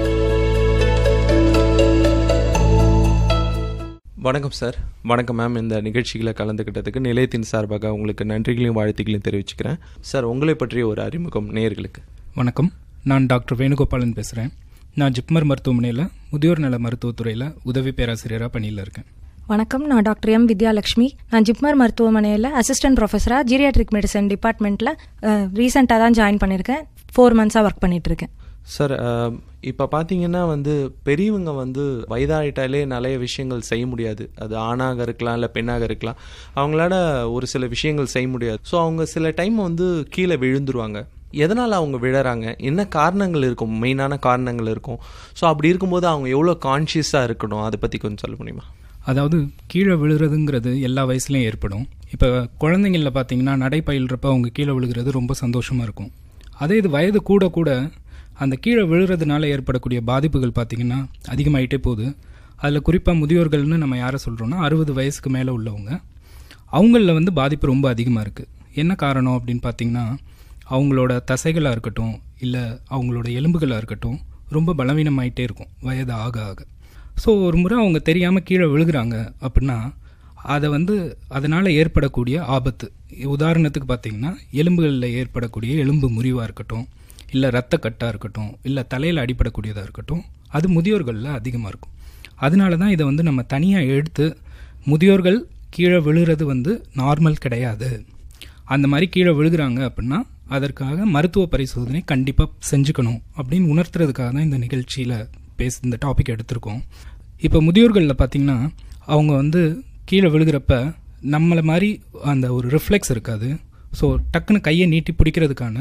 வணக்கம் சார். வணக்கம் மேம். இந்த நிகழ்ச்சிகளை கலந்துக்கிட்டதுக்கு நிலையத்தின் சார்பாக உங்களுக்கு நன்றிகளையும் வாழ்த்துக்களையும் தெரிவிச்சுக்கிறேன். சார், உங்களை பற்றிய ஒரு அறிமுகம் நேயர்களுக்கு.
வணக்கம், நான் டாக்டர் வேணுகோபாலன் பேசுகிறேன். நான் ஜிப்மர் மருத்துவமனையில் முதியோர் நல மருத்துவத்துறையில் உதவி பேராசிரியராக பணியில் இருக்கேன்.
வணக்கம், நான் டாக்டர் எம் வித்யாலட்சுமி. நான் ஜிப்மர் மருத்துவமனையில் அசிஸ்டன்ட் ப்ரொஃபஸராக ஜீரியாட்ரிக் மெடிசன் டிபார்ட்மெண்ட்டில் ரீசெண்டாக தான் ஜாயின் பண்ணியிருக்கேன். 4 months ஒர்க் பண்ணிகிட்ருக்கேன்.
சார், இப்போ பார்த்தீங்கன்னா வந்து பெரியவங்க வந்து வயதாயிட்டாலே நிறைய விஷயங்கள் செய்ய முடியாது. அது ஆணாக இருக்கலாம் இல்லை பெண்ணாக இருக்கலாம். அவங்களால ஒரு சில விஷயங்கள் செய்ய முடியாது. ஸோ அவங்க சில டைம் வந்து கீழே விழுந்துருவாங்க. எதனால் அவங்க விழறாங்க, என்ன காரணங்கள் இருக்கும், மெயினான காரணங்கள் இருக்கும். ஸோ அப்படி இருக்கும்போது அவங்க எவ்வளோ கான்ஷியஸாக இருக்கணும், அதை பற்றி கொஞ்சம் சொல்ல முடியுமா?
அதாவது கீழே விழுறதுங்கிறது எல்லா வயசுலையும் ஏற்படும். இப்போ குழந்தைங்களில் பார்த்தீங்கன்னா நடைப்பயில்றப்ப அவங்க கீழே விழுகிறது ரொம்ப சந்தோஷமாக இருக்கும். அதே இது வயது கூட கூட அந்த கீழே விழுறதுனால ஏற்படக்கூடிய பாதிப்புகள் பார்த்திங்கன்னா அதிகமாகிட்டே போகுது. அதில் குறிப்பாக முதியோர்கள்னு நம்ம யாரை சொல்கிறோன்னா 60 வயசுக்கு மேலே உள்ளவங்க. அவங்களில் வந்து பாதிப்பு ரொம்ப அதிகமாக இருக்குது. என்ன காரணம் அப்படின்னு பார்த்திங்கன்னா, அவங்களோட தசைகளாக இருக்கட்டும் இல்லை அவங்களோட எலும்புகளாக இருக்கட்டும் ரொம்ப பலவீனமாயிட்டே இருக்கும் வயது ஆக ஆக. ஸோ ஒரு முறை அவங்க தெரியாமல் கீழே விழுகிறாங்க அப்படின்னா அதை வந்து அதனால் ஏற்படக்கூடிய ஆபத்து, உதாரணத்துக்கு பார்த்திங்கன்னா எலும்புகளில் ஏற்படக்கூடிய எலும்பு முறிவாக இருக்கட்டும், இல்லை இரத்தக்கட்டாக இருக்கட்டும், இல்லை தலையில் அடிப்படக்கூடியதாக இருக்கட்டும், அது முதியோர்களில் அதிகமாக இருக்கும். அதனால தான் இதை வந்து நம்ம தனியாக எடுத்து முதியோர்கள் கீழே விழுகிறது வந்து நார்மல் கிடையாது, அந்த மாதிரி கீழே விழுகிறாங்க அப்படின்னா அதற்காக மருத்துவ பரிசோதனை கண்டிப்பாக செஞ்சுக்கணும் அப்படின்னு உணர்த்துறதுக்காக தான் இந்த நிகழ்ச்சியில் இந்த டாபிக் எடுத்திருக்கோம். இப்போ முதியோர்களில் பார்த்திங்கன்னா அவங்க வந்து கீழே விழுகிறப்ப நம்மளை மாதிரி அந்த ஒரு ரிஃப்ளெக்ஸ் இருக்காது. ஸோ டக்குன்னு கையை நீட்டி பிடிக்கிறதுக்கான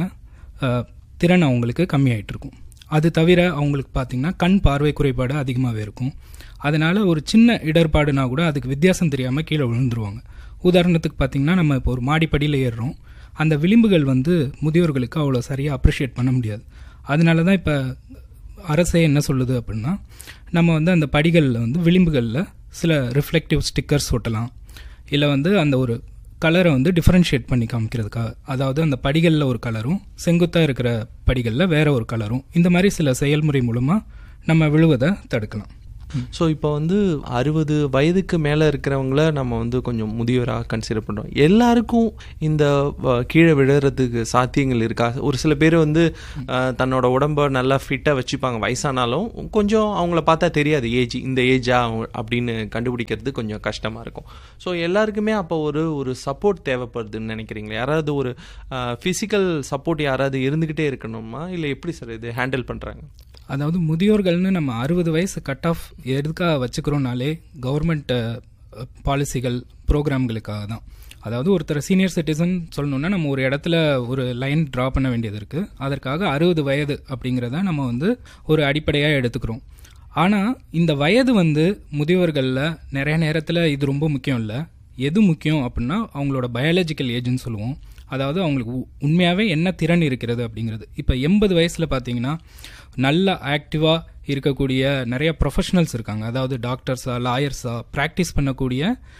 திறன் அவங்களுக்கு கம்மியாயிட்டு இருக்கும். அது தவிர அவங்களுக்கு பார்த்திங்கன்னா கண் பார்வை குறைபாடு அதிகமாகவே இருக்கும். அதனால் ஒரு சின்ன இடர்பாடுனா கூட அதுக்கு வித்தியாசம் தெரியாமல் கீழே விழுந்துருவாங்க. உதாரணத்துக்கு பார்த்திங்கன்னா நம்ம இப்போ ஒரு மாடிப்படியில் ஏறுறோம், அந்த விளிம்புகள் வந்து முதியோர்களுக்கு அவ்வளோ சரியாக அப்ரிஷியேட் பண்ண முடியாது. அதனால தான் இப்போ அரசே என்ன சொல்லுது அப்படின்னா, நம்ம வந்து அந்த படிகளில் வந்து விளிம்புகளில் சில ரிஃப்ளெக்டிவ் ஸ்டிக்கர்ஸ் ஒட்டலாம், இல்லை வந்து அந்த ஒரு கலரை வந்து டிஃப்ரென்ஷியேட் பண்ணி காமிக்கிறதுக்காக, அதாவது அந்த படிகளில் ஒரு கலரும் செங்குத்தாக இருக்கிற படிகளில் வேற ஒரு கலரும், இந்த மாதிரி சில செயல்முறை மூலமாக நம்ம விழுவதை தடுக்கலாம்.
ஸோ இப்போ வந்து 60 வயதுக்கு மேலே இருக்கிறவங்கள நம்ம வந்து கொஞ்சம் முதியவராக கன்சிடர் பண்ணுறோம். எல்லாருக்கும் இந்த கீழே விழுறதுக்கு சாத்தியங்கள் இருக்கா? ஒரு சில பேர் வந்து தன்னோட உடம்ப நல்லா ஃபிட்டாக வச்சுப்பாங்க, வயசானாலும் கொஞ்சம் அவங்கள பார்த்தா தெரியாது ஏஜ், இந்த ஏஜா அப்படின்னு கண்டுபிடிக்கிறது கொஞ்சம் கஷ்டமாக இருக்கும். ஸோ எல்லாருக்குமே அப்போ ஒரு சப்போர்ட் தேவைப்படுதுன்னு நினைக்கிறீங்களா? யாராவது ஒரு ஃபிசிக்கல் சப்போர்ட் யாராவது இருந்துக்கிட்டே இருக்கணுமா, இல்லை எப்படி சார் இது ஹேண்டில் பண்ணுறாங்க?
அதாவது முதியோர்கள்னு நம்ம 60 வயசு கட் ஆஃப் எதுக்காக வச்சுக்கிறோம்னாலே கவர்மெண்ட் பாலிசிகள் ப்ரோக்ராம்களுக்காக தான். அதாவது ஒருத்தர் சீனியர் சிட்டிசன் சொல்லணும்னா நம்ம ஒரு இடத்துல ஒரு லைன் ட்ரா பண்ண வேண்டியது இருக்குது. அதற்காக 60 வயது அப்படிங்கிறத நம்ம வந்து ஒரு அடிப்படையாக எடுத்துக்கிறோம். ஆனால் இந்த வயது வந்து முதியோர்களில் நிறைய நேரத்தில் இது ரொம்ப முக்கியம் இல்லை. எது முக்கியம் அப்படின்னா அவங்களோட பயாலஜிக்கல் ஏஜ்னு சொல்லுவோம். அதாவது அவங்களுக்கு உண்மையாகவே என்ன திறன் இருக்கிறது அப்படிங்கிறது. இப்போ 80 வயசில் பார்த்தீங்கன்னா நல்ல ஆக்டிவாக இருக்கக்கூடிய நிறைய ப்ரொஃபஷனல்ஸ் இருக்காங்க. அதாவது டாக்டர்ஸாக, லாயர்ஸாக ப்ராக்டிஸ் பண்ணக்கூடிய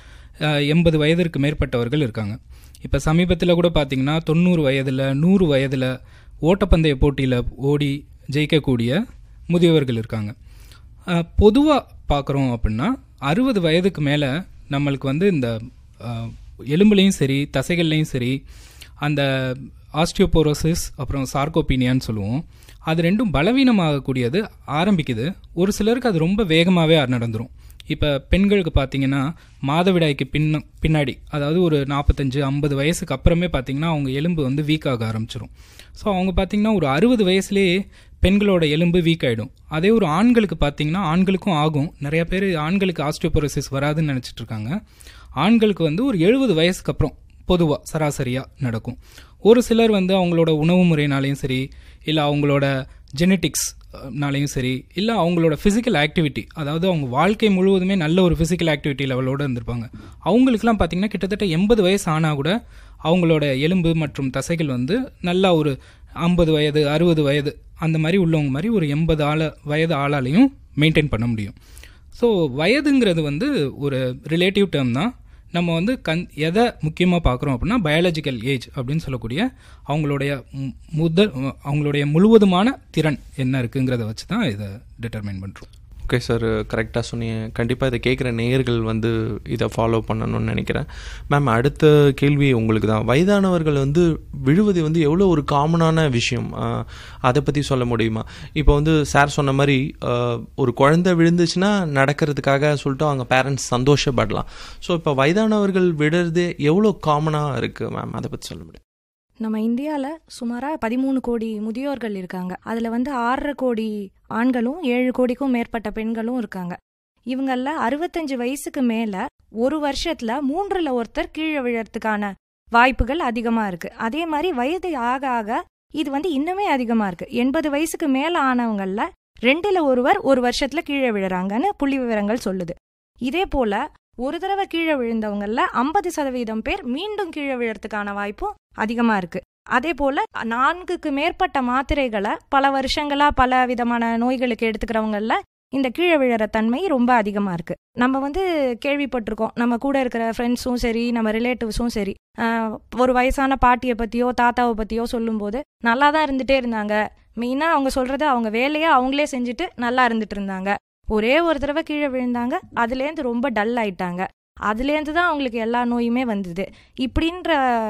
80 வயதிற்கு மேற்பட்டவர்கள் இருக்காங்க. இப்போ சமீபத்தில் கூட பார்த்தீங்கன்னா 90 வயதில் 100 வயதில் ஓட்டப்பந்தய போட்டியில் ஓடி ஜெயிக்கக்கூடிய முதியவர்கள் இருக்காங்க. பொதுவாக பார்க்குறோம் அப்படின்னா 60 வயதுக்கு மேலே நம்மளுக்கு வந்து இந்த எலும்புலையும் சரி தசைகள்லையும் சரி அந்த ஆஸ்டியோபோரோசிஸ் அப்புறம் சார்கோபீனியான்னு சொல்லுவோம், அது ரெண்டும் பலவீனமாகக்கூடியது ஆரம்பிக்குது. ஒரு சிலருக்கு அது ரொம்ப வேகமாகவே நடந்துடும். இப்போ பெண்களுக்கு பார்த்தீங்கன்னா மாதவிடாய்க்கு பின்னாடி, அதாவது ஒரு 45-50 வயசுக்கு அப்புறமே பார்த்தீங்கன்னா அவங்க எலும்பு வந்து வீக் ஆக ஆரம்பிச்சிடும். ஸோ அவங்க பார்த்தீங்கன்னா ஒரு 60 வயசுலேயே பெண்களோட எலும்பு வீக் ஆகிடும். அதே ஒரு ஆண்களுக்கு பார்த்தீங்கன்னா ஆண்களுக்கும் ஆகும். நிறைய பேர் ஆண்களுக்கு ஆஸ்டியோபோரோசிஸ் வராதுன்னு நினச்சிட்டு இருக்காங்க. ஆண்களுக்கு வந்து ஒரு 70 வயசுக்கு அப்புறம் பொதுவாக சராசரியாக நடக்கும். ஒரு சிலர் வந்து அவங்களோட உணவு முறையினாலையும் சரி, இல்லை அவங்களோட ஜெனட்டிக்ஸ்னாலையும் சரி, இல்லை அவங்களோட ஃபிசிக்கல் ஆக்டிவிட்டி, அதாவது அவங்க வாழ்க்கை முழுவதுமே நல்ல ஒரு ஃபிசிக்கல் ஆக்டிவிட்டி லெவலோடு இருந்திருப்பாங்க. அவங்களுக்குலாம் பார்த்தீங்கன்னா கிட்டத்தட்ட 80 வயசு ஆனால் கூட அவங்களோட எலும்பு மற்றும் தசைகள் வந்து நல்லா ஒரு 50 வயது 60 வயது அந்த மாதிரி உள்ளவங்க மாதிரி ஒரு 80 வயது ஆளாலையும் மெயின்டைன் பண்ண முடியும். ஸோ வயதுங்கிறது வந்து ஒரு ரிலேட்டிவ் டேர்ம் தான். நம்ம வந்து எதை முக்கியமாக பார்க்குறோம் அப்படின்னா பயாலஜிக்கல் ஏஜ் அப்படின்னு சொல்லக்கூடிய அவங்களுடைய முழுவதுமான திறன் என்ன இருக்குங்கிறத வச்சு தான் இதை டிட்டர்மைன் பண்ணுறோம்.
ஓகே சார், கரெக்டாக சொன்னீங்க. கண்டிப்பாக இதை கேட்குற நேயர்கள் வந்து இதை ஃபாலோ பண்ணணும்னு நினைக்கிறேன். மேம், அடுத்த கேள்வி உங்களுக்கு தான். வயதானவர்கள் வந்து விழுவது வந்து எவ்வளோ ஒரு காமனான விஷயம், அதை பற்றி சொல்ல முடியுமா? இப்போ வந்து சார் சொன்ன மாதிரி ஒரு குழந்தை விழுந்துச்சுன்னா நடக்கிறதுக்காக சொல்லிட்டு அவங்க பேரண்ட்ஸ் சந்தோஷப்படலாம். ஸோ இப்போ வயதானவர்கள் விடுறது எவ்வளோ காமனாக இருக்குது மேம், அதை பற்றி சொல்ல முடியும்?
நம்ம இந்தியாவில் சுமாராக 13 கோடி முதியோர்கள் இருக்காங்க. அதில் வந்து 6.5 கோடி ஆண்களும் 7 கோடிக்கும் மேற்பட்ட பெண்களும் இருக்காங்க. இவங்கள 65 வயசுக்கு மேலே ஒரு வருஷத்தில் 3ல் ஒருத்தர் கீழே விழறதுக்கான வாய்ப்புகள் அதிகமாக இருக்குது. அதே மாதிரி வயது ஆக ஆக இது வந்து இன்னுமே அதிகமாக இருக்குது. 80 வயசுக்கு மேலே ஆனவங்களில் 2ல் ஒருவர் ஒரு வருஷத்தில் கீழே விழுறாங்கன்னு புள்ளி விவரங்கள் சொல்லுது. இதே போல் ஒரு தடவை கீழே விழுந்தவங்கள 50% பேர் மீண்டும் கீழே விழறதுக்கான வாய்ப்பும் அதிகமாக இருக்கு. அதே போல 4க்கு மேற்பட்ட மாத்திரைகளை பல வருஷங்களா பல விதமான நோய்களுக்கு எடுத்துக்கிறவங்கள இந்த கீழே விழற தன்மை ரொம்ப அதிகமாக இருக்கு. நம்ம வந்து கேள்விப்பட்டிருக்கோம், நம்ம கூட இருக்கிற ஃப்ரெண்ட்ஸும் சரி நம்ம ரிலேட்டிவ்ஸும் சரி ஒரு வயசான பாட்டியை பற்றியோ தாத்தாவை பற்றியோ சொல்லும்போது நல்லா தான் இருந்துகிட்டே இருந்தாங்க. மெயினாக அவங்க சொல்கிறது அவங்க வேலையை அவங்களே செஞ்சுட்டு நல்லா இருந்துட்டு இருந்தாங்க. ஒரே ஒரு தடவை கீழே விழுந்தாங்க, அதுலேருந்து ரொம்ப டல் ஆயிட்டாங்க, அதுலேருந்து தான் அவங்களுக்கு எல்லா நோயுமே வந்தது. இப்படின்ற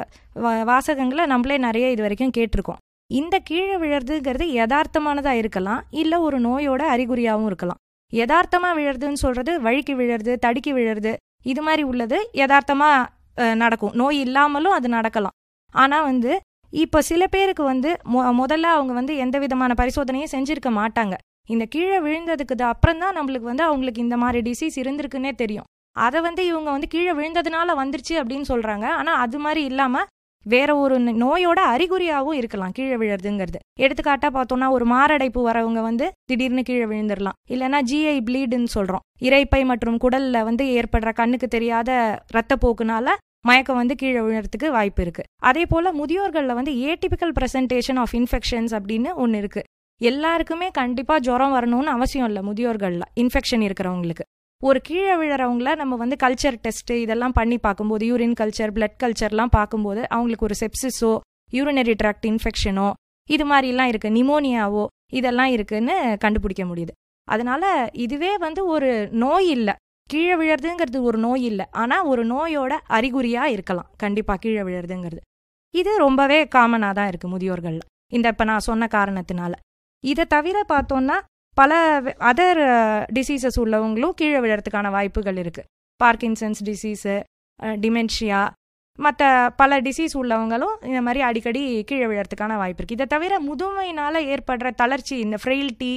வாசகங்களை நம்மளே நிறைய இது வரைக்கும் கேட்டிருக்கோம். இந்த கீழே விழுறதுங்கிறது யதார்த்தமானதாக இருக்கலாம், இல்லை ஒரு நோயோட அறிகுறியாகவும் இருக்கலாம். யதார்த்தமாக விழுறதுன்னு சொல்கிறது வழுக்கி விழுறது, தடுக்கி விழுறது, இது மாதிரி உள்ளது யதார்த்தமாக நடக்கும். நோய் இல்லாமலும் அது நடக்கலாம். ஆனால் வந்து இப்போ சில பேருக்கு வந்து முதல்ல அவங்க வந்து எந்த விதமான பரிசோதனையும் செஞ்சுருக்க மாட்டாங்க. இந்த கீழே விழுந்ததுக்கு அப்புறம் தான் நம்மளுக்கு வந்து அவங்களுக்கு இந்த மாதிரி டிசீஸ் இருந்திருக்குன்னே தெரியும். அதை வந்து இவங்க வந்து கீழே விழுந்ததுனால வந்துருச்சு அப்படின்னு சொல்கிறாங்க. ஆனால் அது மாதிரி இல்லாமல் வேற ஒரு நோயோட அறிகுறியாகவும் இருக்கலாம் கீழே விழுறதுங்கிறது. எடுத்துக்காட்டாக பார்த்தோம்னா ஒரு மாரடைப்பு வரவங்க வந்து திடீர்னு கீழே விழுந்துடலாம். இல்லைன்னா GI ப்ளீடுன்னு சொல்கிறோம், இரைப்பை மற்றும் குடலில் வந்து ஏற்படுற கண்ணுக்கு தெரியாத இரத்தப்போக்குனால மயக்கம் வந்து கீழே விழுறதுக்கு வாய்ப்பு இருக்குது. அதே போல் முதியோர்களில் வந்து ஏடிபிக்கல் ப்ரெசன்டேஷன் ஆஃப் இன்ஃபெக்ஷன்ஸ் அப்படின்னு ஒன்று இருக்குது. எல்லாருக்குமே கண்டிப்பாக ஜுரம் வரணும்னு அவசியம் இல்லை. முதியோர்களில் இன்ஃபெக்ஷன் இருக்கிறவங்களுக்கு ஒரு கீழே விழுறவங்கள நம்ம வந்து கல்ச்சர் டெஸ்ட்டு இதெல்லாம் பண்ணி பார்க்கும்போது, யூரின் கல்ச்சர் பிளட் கல்ச்சர்லாம் பார்க்கும்போது அவங்களுக்கு ஒரு செப்சிஸோ யூரினரி ட்ராக்ட் இன்ஃபெக்ஷனோ இது மாதிரிலாம் இருக்குது, நிமோனியாவோ இதெல்லாம் இருக்குன்னு கண்டுபிடிக்க முடியுது. அதனால இதுவே வந்து ஒரு நோய் இல்லை, கீழே விழறதுங்கிறது ஒரு நோய் இல்லை, ஆனால் ஒரு நோயோட அறிகுறியாக இருக்கலாம் கண்டிப்பாக கீழே விழறதுங்கிறது. இது ரொம்பவே காமனாக தான் இருக்குது முதியோர்கள் இந்த இப்போ நான் சொன்ன காரணத்தினால. இதை தவிர பார்த்தோன்னா பல அதர் டிசீசஸ் உள்ளவங்களும் கீழே விழறதுக்கான வாய்ப்புகள் இருக்குது. பார்க்கின்சன்ஸ் டிசீஸு, டிமென்ஷியா, மற்ற பல டிசீஸ் உள்ளவங்களும் இந்த மாதிரி அடிக்கடி கீழே விழறதுக்கான வாய்ப்பு இருக்குது. இதை தவிர முதுமையினால் ஏற்படுற தளர்ச்சி, இந்த ஃப்ரெயில்ட்டி,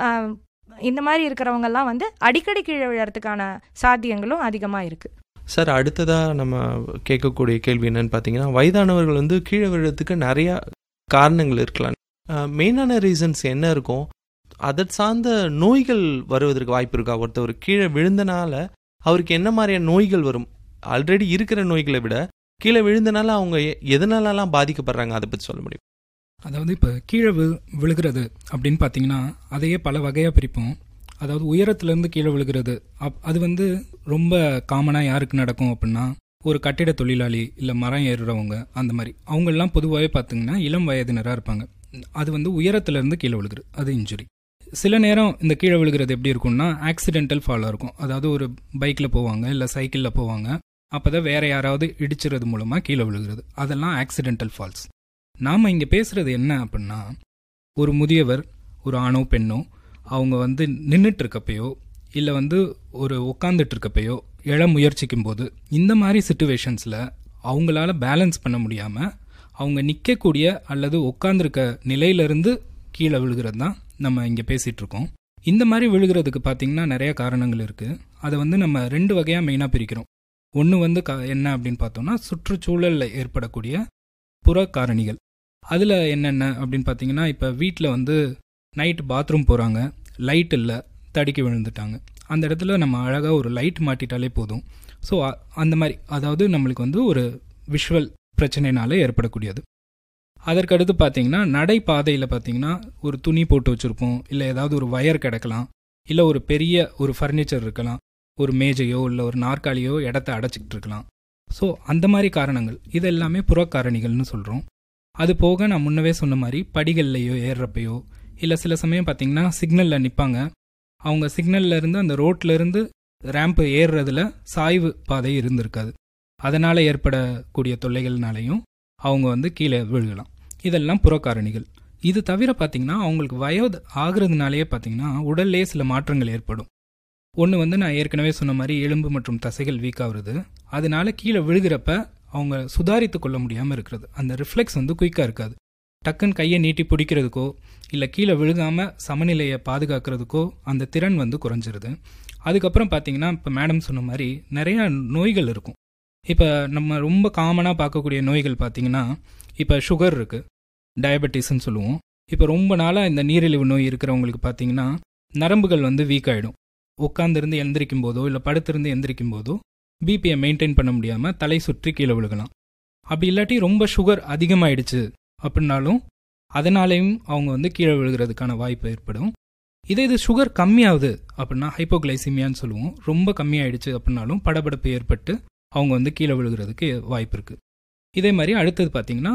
இந்த மாதிரி இருக்கிறவங்கெல்லாம் வந்து அடிக்கடி கீழே விழறதுக்கான சாத்தியங்களும் அதிகமாக இருக்குது.
சார், அடுத்ததாக நம்ம கேட்கக்கூடிய கேள்வி என்னன்னு பார்த்தீங்கன்னா, வயதானவர்கள் வந்து கீழே விழுறதுக்கு நிறையா காரணங்கள் இருக்கலாம். மெயினான ரீசன்ஸ் என்ன இருக்கும்? அதை சார்ந்த நோய்கள் வருவதற்கு வாய்ப்பு இருக்கா? ஒருத்தர் கீழே விழுந்தனால அவருக்கு என்ன மாதிரியான நோய்கள் வரும்? ஆல்ரெடி இருக்கிற நோய்களை விட கீழே விழுந்தனால அவங்க எதனாலலாம் பாதிக்கப்படுறாங்க, அதை பற்றி சொல்ல முடியும்?
அதாவது இப்போ கீழே விழுகிறது அப்படின்னு பார்த்தீங்கன்னா அதையே பல வகையாக பிரிப்போம். அதாவது உயரத்துலேருந்து கீழே விழுகிறது அது வந்து ரொம்ப காமனாக யாருக்கு நடக்கும் அப்படின்னா, ஒரு கட்டிட தொழிலாளி இல்லை மரம் ஏறுறவங்க, அந்த மாதிரி அவங்களெலாம் பொதுவாகவே பார்த்தீங்கன்னா இளம் வயதினராக இருப்பாங்க. அது வந்து உயரத்துலேருந்து கீழே விழுகிறது, அது இன்ஜுரி. சில நேரம் இந்த கீழே விழுகிறது எப்படி இருக்கும்னா ஆக்சிடென்டல் ஃபாலாக இருக்கும். அதாவது ஒரு பைக்கில் போவாங்க இல்லை சைக்கிளில் போவாங்க, அப்போ தான் வேறு யாராவது இடிச்சுறது மூலமாக கீழே விழுகிறது, அதெல்லாம் ஆக்சிடென்டல் ஃபால்ஸ். நாம் இங்கே பேசுகிறது என்ன அப்படின்னா, ஒரு முதியவர், ஒரு ஆணோ பெண்ணோ, அவங்க வந்து நின்றுட்டு இருக்கப்பையோ இல்லை வந்து ஒரு உட்காந்துட்டு இருக்கப்பையோ எழ முயற்சிக்கும் போது, இந்த மாதிரி சிச்சுவேஷன்ஸில் அவங்களால பேலன்ஸ் பண்ண முடியாமல் அவங்க நிற்கக்கூடிய அல்லது உட்காந்துருக்க நிலையிலிருந்து கீழே விழுகிறது தான் நம்ம இங்கே பேசிகிட்டு இருக்கோம். இந்த மாதிரி விழுகிறதுக்கு பார்த்திங்கன்னா நிறைய காரணங்கள் இருக்குது. அதை வந்து நம்ம 2 வகையாக மெயினாக பிரிக்கிறோம். ஒன்று வந்து என்ன அப்படின்னு பார்த்தோம்னா, சுற்றுச்சூழலில் ஏற்படக்கூடிய புற காரணிகள். அதில் என்னென்ன அப்படின்னு பார்த்தீங்கன்னா, இப்போ வீட்டில் வந்து நைட்டு பாத்ரூம் போகிறாங்க, லைட் இல்லை, தடுக்கி விழுந்துட்டாங்க, அந்த இடத்துல நம்ம அழகாக ஒரு லைட் மாட்டிட்டாலே போதும். ஸோ அந்த மாதிரி, அதாவது நம்மளுக்கு வந்து ஒரு விஷுவல் பிரச்சனைனால ஏற்படக்கூடியது. அதற்கடுத்து பார்த்தீங்கன்னா நடைபாதையில் பார்த்தீங்கன்னா ஒரு துணி போட்டு வச்சுருப்போம், இல்லை ஏதாவது ஒரு வயர் கிடக்கலாம், இல்லை ஒரு பெரிய ஒரு ஃபர்னிச்சர் இருக்கலாம், ஒரு மேஜையோ இல்லை ஒரு நாற்காலியோ இடத்த அடைச்சிக்கிட்டு இருக்கலாம். ஸோ அந்த மாதிரி காரணங்கள் இது எல்லாமே புறக்காரணிகள்னு சொல்கிறோம். அது போக நான் முன்னவே சொன்ன மாதிரி படிகள்லையோ ஏறுறப்பையோ, இல்லை சில சமயம் பார்த்தீங்கன்னா சிக்னலில் நிற்பாங்க, அவங்க சிக்னலில் இருந்து அந்த ரோட்லேருந்து ரேம்பு ஏறுறதுல சாய்வு பாதை இருந்திருக்காது, அதனால் ஏற்படக்கூடிய தொல்லைகள்னாலையும் அவங்க வந்து கீழே விழுகலாம். இதெல்லாம் புறக்காரணிகள். இது தவிர பார்த்திங்கன்னா அவங்களுக்கு வயது ஆகிறதுனாலேயே பார்த்திங்கன்னா உடல்லே சில மாற்றங்கள் ஏற்படும். ஒன்று வந்து நான் ஏற்கனவே சொன்ன மாதிரி எலும்பு மற்றும் தசைகள் வீக் ஆகுறது, அதனால கீழே விழுகிறப்ப அவங்க சுதாரித்து கொள்ள முடியாமல் இருக்கிறது. அந்த ரிஃப்ளெக்ஸ் வந்து குயிக்காக இருக்காது. டக்குன்னு கையை நீட்டி பிடிக்கிறதுக்கோ இல்லை கீழே விழுகாமல் சமநிலையை பாதுகாக்கிறதுக்கோ அந்த திறன் வந்து குறைஞ்சிருது. அதுக்கப்புறம் பார்த்திங்கன்னா இப்போ மேடம் சொன்ன மாதிரி நிறையா நோய்கள் இருக்கும். இப்போ நம்ம ரொம்ப காமனாக பார்க்கக்கூடிய நோய்கள் பார்த்திங்கன்னா, இப்போ சுகர் இருக்குது, டயபெட்டிஸ்ன்னு சொல்லுவோம். இப்போ ரொம்ப நாளாக இந்த நீரிழிவு நோய் இருக்கிறவங்களுக்கு பார்த்திங்கன்னா நரம்புகள் வந்து வீக் ஆகிடும். உட்காந்துருந்து எந்திரிக்கும் போதோ இல்லை படுத்திருந்து எந்திரிக்கும் போதோ பிபியை மெயின்டைன் பண்ண முடியாமல் தலை சுற்றி கீழே விழுகலாம். அப்படி இல்லாட்டி ரொம்ப சுகர் அதிகமாகிடுச்சு அப்படின்னாலும் அதனாலேயும் அவங்க வந்து கீழே விழுகிறதுக்கான வாய்ப்பு ஏற்படும். இது சுகர் கம்மியாகுது அப்படின்னா ஹைப்போகிளைசிமியான்னு சொல்லுவோம், ரொம்ப கம்மியாயிடுச்சு அப்படின்னாலும் படபடப்பு ஏற்பட்டு அவங்க வந்து கீழே விழுகிறதுக்கு வாய்ப்பு இருக்குது. இதே மாதிரி அடுத்தது பார்த்திங்கன்னா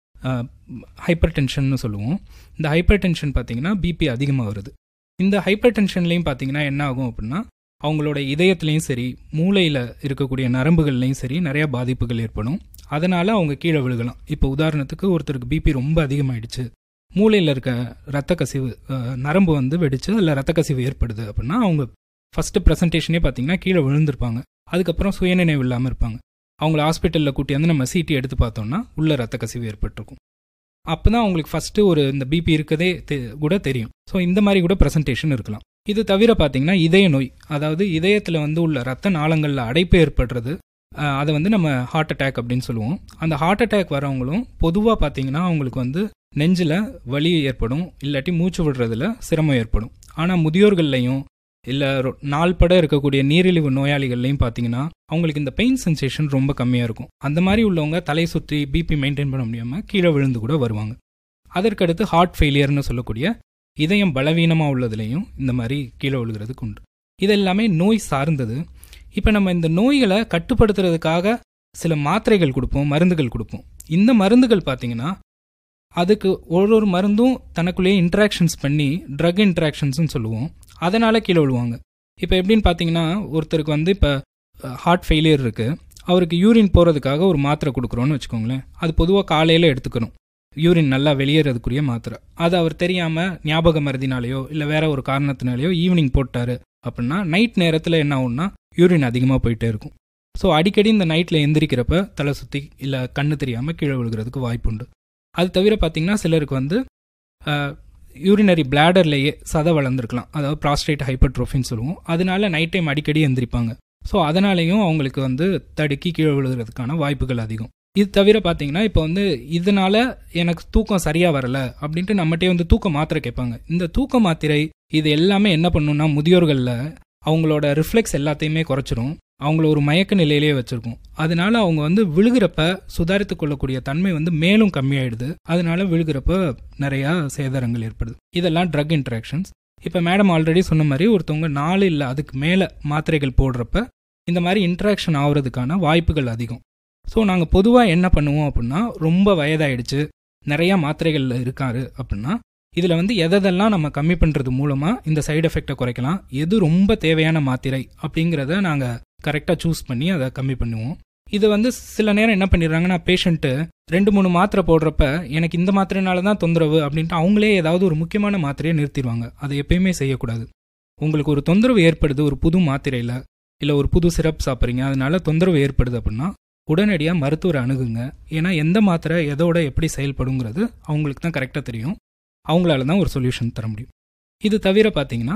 ஹைப்பர் டென்ஷன்னு சொல்லுவோம். இந்த ஹைப்பர் டென்ஷன் பார்த்திங்கன்னா பிபி அதிகமாக வருது. இந்த ஹைப்பர் டென்ஷன்லேயும் பார்த்திங்கன்னா என்ன ஆகும் அப்படின்னா அவங்களோட இதயத்துலேயும் சரி மூளையில் இருக்கக்கூடிய நரம்புகள்லையும் சரி நிறையா பாதிப்புகள் ஏற்படும். அதனால் அவங்க கீழே விழுகலாம். இப்போ உதாரணத்துக்கு ஒருத்தருக்கு பிபி ரொம்ப அதிகமாகிடுச்சு, மூளையில் இருக்க ரத்த கசிவு நரம்பு வந்து வெடிச்சு அதில் ரத்த கசிவு ஏற்படுது அப்படின்னா அவங்க ஃபஸ்ட்டு ப்ரெசன்டேஷனே பார்த்திங்கன்னா கீழே விழுந்திருப்பாங்க. அதுக்கப்புறம் சுயநினைவு இல்லாமல் இருப்பாங்க. அவங்கள ஹாஸ்பிட்டலில் கூட்டி வந்து நம்ம சிடி எடுத்து பார்த்தோம்னா உள்ள ரத்த கசிவு ஏற்பட்டிருக்கும். அப்போ தான் அவங்களுக்கு ஃபஸ்ட்டு ஒரு இந்த பிபி இருக்கதே கூட தெரியும். ஸோ இந்த மாதிரி கூட ப்ரெசன்டேஷன் இருக்கலாம். இது தவிர பார்த்திங்கன்னா இதய நோய், அதாவது இதயத்தில் வந்து உள்ள ரத்த நாளங்களில் அடைப்பு ஏற்படுறது, அதை வந்து நம்ம ஹார்ட் அட்டாக் அப்படின்னு சொல்லுவோம். அந்த ஹார்ட் அட்டாக் வரவங்களும் பொதுவாக பார்த்திங்கன்னா அவங்களுக்கு வந்து நெஞ்சில் வலி ஏற்படும், இல்லாட்டி மூச்சு விடுறதுல சிரமம் ஏற்படும். ஆனால் முதியோர்கள்லையும் இல்லை நாள்பட இருக்கக்கூடிய நீரிழிவு நோயாளிகள்லையும் பார்த்தீங்கன்னா அவங்களுக்கு இந்த பெயின் சென்சேஷன் ரொம்ப கம்மியாக இருக்கும். அந்த மாதிரி உள்ளவங்க தலை சுற்றி பிபி மெயின்டைன் பண்ண முடியாமல் கீழே விழுந்து கூட வருவாங்க. அதற்கடுத்து ஹார்ட் ஃபெயிலியர்னு சொல்லக்கூடிய இதயம் பலவீனமாக உள்ளதுலேயும் இந்த மாதிரி கீழே விழுகிறதுக்கு உண்டு. இது எல்லாமே நோய் சார்ந்தது. இப்போ நம்ம இந்த நோய்களை கட்டுப்படுத்துறதுக்காக சில மாத்திரைகள் கொடுப்போம், மருந்துகள் கொடுப்போம். இந்த மருந்துகள் பார்த்தீங்கன்னா அதுக்கு ஒரு மருந்தும் தனக்குள்ளேயே இன்ட்ராக்ஷன்ஸ் பண்ணி ட்ரக் இன்ட்ராக்ஷன்ஸ்னு சொல்லுவோம். அதனால் கீழே விழுவாங்க. இப்போ எப்படின்னு பார்த்தீங்கன்னா, ஒருத்தருக்கு வந்து இப்போ ஹார்ட் ஃபெயிலியர் இருக்குது, அவருக்கு யூரின் போகிறதுக்காக ஒரு மாத்திரை கொடுக்குறோன்னு வச்சுக்கோங்களேன். அது பொதுவாக காலையில் எடுத்துக்கணும், யூரின் நல்லா வெளியேறதுக்குரிய மாத்திரை. அது அவர் தெரியாமல் ஞாபக மருதினாலேயோ இல்லை வேற ஒரு காரணத்தினாலேயோ ஈவினிங் போட்டார் அப்படின்னா நைட் நேரத்தில் என்ன ஆகும்னா யூரின் அதிகமாக போயிட்டே இருக்கும். ஸோ அடிக்கடி இந்த நைட்டில் எந்திரிக்கிறப்ப தலை சுற்றி இல்லை கண்ணு தெரியாமல் கீழே விழுகிறதுக்கு வாய்ப்பு உண்டு. அது தவிர பார்த்திங்கன்னா சிலருக்கு வந்து யூரினரி பிளாடர்லேயே சதை வளர்ந்துருக்கலாம், அதாவது ப்ராஸ்டேட் ஹைப்பர்ட்ரோஃபின்னு சொல்லுவோம். அதனால நைட் டைம் அடிக்கடி எந்திரிப்பாங்க. ஸோ அதனாலேயும் அவங்களுக்கு வந்து தடுக்கி கீழே விழுகிறதுக்கான வாய்ப்புகள் அதிகம். இது தவிர பார்த்தீங்கன்னா இப்போ வந்து இதனால எனக்கு தூக்கம் சரியாக வரலை அப்படின்ட்டு நம்மகிட்டே வந்து தூக்க மாத்திரை கேட்பாங்க. இந்த தூக்க மாத்திரை இது எல்லாமே என்ன பண்ணுன்னா முதியோர்களில் அவங்களோட ரிஃப்ளெக்ஸ் எல்லாத்தையுமே குறைச்சிரும், அவங்கள ஒரு மயக்க நிலையிலேயே வச்சிருக்கும். அதனால அவங்க வந்து விழுகிறப்ப சுதாரித்து கொள்ளக்கூடிய தன்மை வந்து மேலும் கம்மியாயிடுது. அதனால விழுகிறப்ப நிறையா சேதாரங்கள் ஏற்படுது. இதெல்லாம் ட்ரக் இன்ட்ராக்ஷன்ஸ். இப்போ மேடம் ஆல்ரெடி சொன்ன மாதிரி ஒருத்தவங்க 4 இல்லை அதுக்கு மேலே மாத்திரைகள் போடுறப்ப இந்த மாதிரி இன்ட்ராக்ஷன் ஆகுறதுக்கான வாய்ப்புகள் அதிகம். ஸோ நாங்கள் பொதுவாக என்ன பண்ணுவோம் அப்படின்னா, ரொம்ப வயதாயிடுச்சு நிறையா மாத்திரைகள் இருக்காரு அப்படின்னா இதில் வந்து எதெல்லாம் நம்ம கம்மி பண்ணுறது மூலமாக இந்த சைடு எஃபெக்டை குறைக்கலாம், எது ரொம்ப தேவையான மாத்திரை அப்படிங்கிறத நாங்கள் கரெக்டாக சூஸ் பண்ணி அதை கம்மி பண்ணுவோம். இது வந்து சில நேரம் என்ன பண்ணிடுறாங்கன்னா, பேஷண்ட்டு 2-3 மாத்திரை போடுறப்ப எனக்கு இந்த மாத்திரைனால தான் தொந்தரவு அப்படின்ட்டு அவங்களே ஏதாவது ஒரு முக்கியமான மாத்திரையை நிறுத்திடுவாங்க. அதை எப்பயுமே செய்யக்கூடாது. உங்களுக்கு ஒரு தொந்தரவு ஏற்படுது ஒரு புது மாத்திரையில், இல்லை ஒரு புது சிரப் சாப்பிட்றீங்க அதனால தொந்தரவு ஏற்படுது அப்படின்னா உடனடியாக மருத்துவரை அணுகுங்க. ஏன்னா எந்த மாத்திரை எதோட எப்படி செயல்படுங்கிறது அவங்களுக்கு தான் கரெக்டாக தெரியும், அவங்களால தான் ஒரு சொல்யூஷன் தர முடியும். இது தவிர பார்த்தீங்கன்னா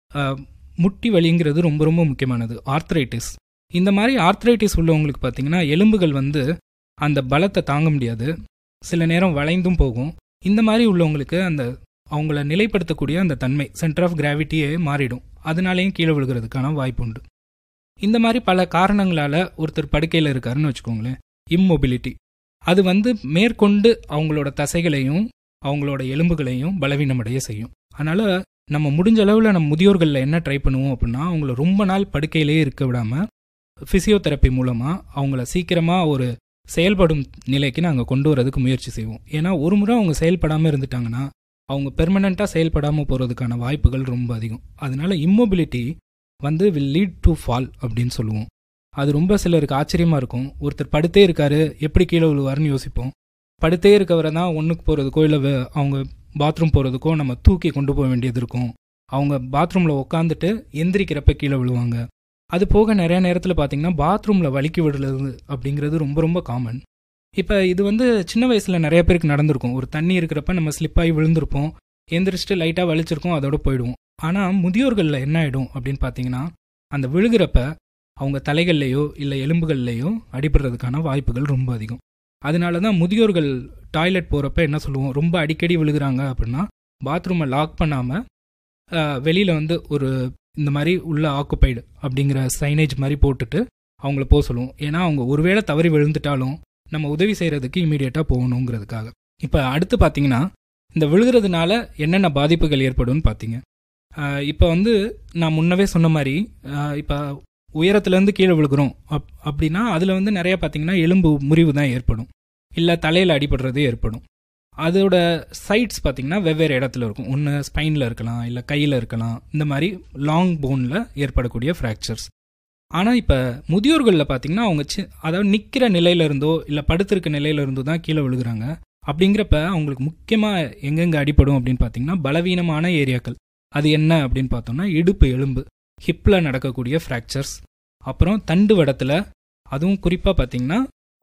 முட்டி வலிங்கிறது ரொம்ப ரொம்ப முக்கியமானது. ஆர்த்ரைட்டிஸ், இந்த மாதிரி ஆர்த்ரைட்டிஸ் உள்ளவங்களுக்கு பார்த்தீங்கன்னா எலும்புகள் வந்து அந்த பலத்தை தாங்க முடியாது, சில நேரம் வளைந்தும் போகும். இந்த மாதிரி உள்ளவங்களுக்கு அந்த அவங்கள நிலைப்படுத்தக்கூடிய அந்த தன்மை சென்டர் ஆஃப் கிராவிட்டியே மாறிடும், அதனாலேயும் கீழே விழுகிறதுக்கான வாய்ப்பு உண்டு. இந்த மாதிரி பல காரணங்களால் ஒருத்தர் படுக்கையில் இருக்காருன்னு வச்சுக்கோங்களேன், இம்மொபிலிட்டி, அது வந்து மேற்கொண்டு அவங்களோட தசைகளையும் அவங்களோட எலும்புகளையும் பலவீனமடைய செய்யும். அதனால் நம்ம முடிஞ்ச அளவில் நம்ம முதியோர்களில் என்ன ட்ரை பண்ணுவோம் அப்படின்னா, அவங்கள ரொம்ப நாள் படுக்கையிலே இருக்க விடாமல் ஃபிசியோதெரப்பி மூலமாக அவங்கள சீக்கிரமாக ஒரு செயல்படும் நிலைக்கு நாங்கள் கொண்டு வரதுக்கு முயற்சி செய்வோம். ஏன்னா ஒரு முறை அவங்க செயல்படாமல் இருந்துட்டாங்கன்னா அவங்க பெர்மனண்ட்டாக செயல்படாமல் போகிறதுக்கான வாய்ப்புகள் ரொம்ப அதிகம். அதனால இம்மொபிலிட்டி வந்து வில் லீட் டு ஃபால் அப்படின்னு சொல்லுவோம். அது ரொம்ப சிலருக்கு ஆச்சரியமாக இருக்கும். ஒருத்தர் படுத்தே இருக்காரு எப்படி கீழே விழுவாருன்னு யோசிப்போம். படுத்தே இருக்கவரை தான் ஒன்றுக்கு போகிறதுக்கோ இல்லை அவங்க பாத்ரூம் போகிறதுக்கோ நம்ம தூக்கி கொண்டு போக வேண்டியது இருக்கும். அவங்க பாத்ரூமில் உட்காந்துட்டு எந்திரிக்கிறப்ப கீழே விழுவாங்க. அது போக நிறைய நேரத்தில் பார்த்தீங்கன்னா பாத்ரூமில் வலிக்கி விடுறது அப்படிங்கிறது ரொம்ப ரொம்ப காமன். இப்போ இது வந்து சின்ன வயசில் நிறைய பேருக்கு நடந்திருக்கும். ஒரு தண்ணி இருக்கிறப்ப நம்ம ஸ்லிப்பாகி விழுந்திருப்போம், எந்திரிச்சிட்டு லைட்டாக வலிச்சிருக்கோம், அதோட போயிடுவோம். ஆனால் முதியோர்களில் என்ன ஆகிடும் அப்படின்னு பார்த்தீங்கன்னா, அந்த விழுகிறப்ப அவங்க தலைகள்லையோ இல்லை எலும்புகள்லையோ அடிபடுறதுக்கான வாய்ப்புகள் ரொம்ப அதிகம். அதனால தான் முதியோர்கள் டாய்லெட் போகிறப்ப என்ன சொல்லுவோம், ரொம்ப அடிக்கடி விழுகிறாங்க அப்படின்னா பாத்ரூமை லாக் பண்ணாமல் வெளியில் வந்து ஒரு இந்த மாதிரி உள்ள ஆக்குப்பைடு அப்படிங்கிற சைனேஜ் மாதிரி போட்டுட்டு அவங்கள போக சொல்லுவோம். ஏன்னா அவங்க ஒருவேளை தவறி விழுந்துட்டாலும் நம்ம உதவி செய்கிறதுக்கு இமீடியட்டாக போகணுங்கிறதுக்காக. இப்போ அடுத்து பார்த்தீங்கன்னா இந்த விழுகிறதுனால என்னென்ன பாதிப்புகள் ஏற்படும்னு பார்த்தீங்க. இப்போ வந்து நான் முன்னவே சொன்ன மாதிரி இப்போ உயரத்துலேருந்து கீழே விழுகிறோம் அப்படின்னா அதில் வந்து நிறையா பார்த்தீங்கன்னா எலும்பு முறிவு தான் ஏற்படும், இல்லை தலையில் அடிபடுறது ஏற்படும். அதோட சைட்ஸ் பார்த்தீங்கன்னா வெவ்வேறு இடத்துல இருக்கும். ஒன்று ஸ்பைனில் இருக்கலாம், இல்லை கையில் இருக்கலாம். இந்த மாதிரி லாங் போனில் ஏற்படக்கூடிய ஃப்ராக்சர்ஸ். ஆனால் இப்போ முதியோர்களில் பார்த்தீங்கன்னா அவங்க அதாவது நிற்கிற நிலையிலிருந்தோ இல்லை படுத்திருக்க நிலையிலிருந்தோ தான் கீழே விழுகிறாங்க. அப்படிங்கிறப்ப அவங்களுக்கு முக்கியமாக எங்கெங்கே அடிப்படும் அப்படின்னு பார்த்தீங்கன்னா பலவீனமான ஏரியாக்கள். அது என்ன அப்படின்னு பார்த்தோம்னா இடுப்பு எலும்பு, ஹிப்பில் நடக்கக்கூடிய ஃப்ராக்சர்ஸ், அப்புறம் தண்டு வடத்தில், அதுவும் குறிப்பாக பார்த்தீங்கன்னா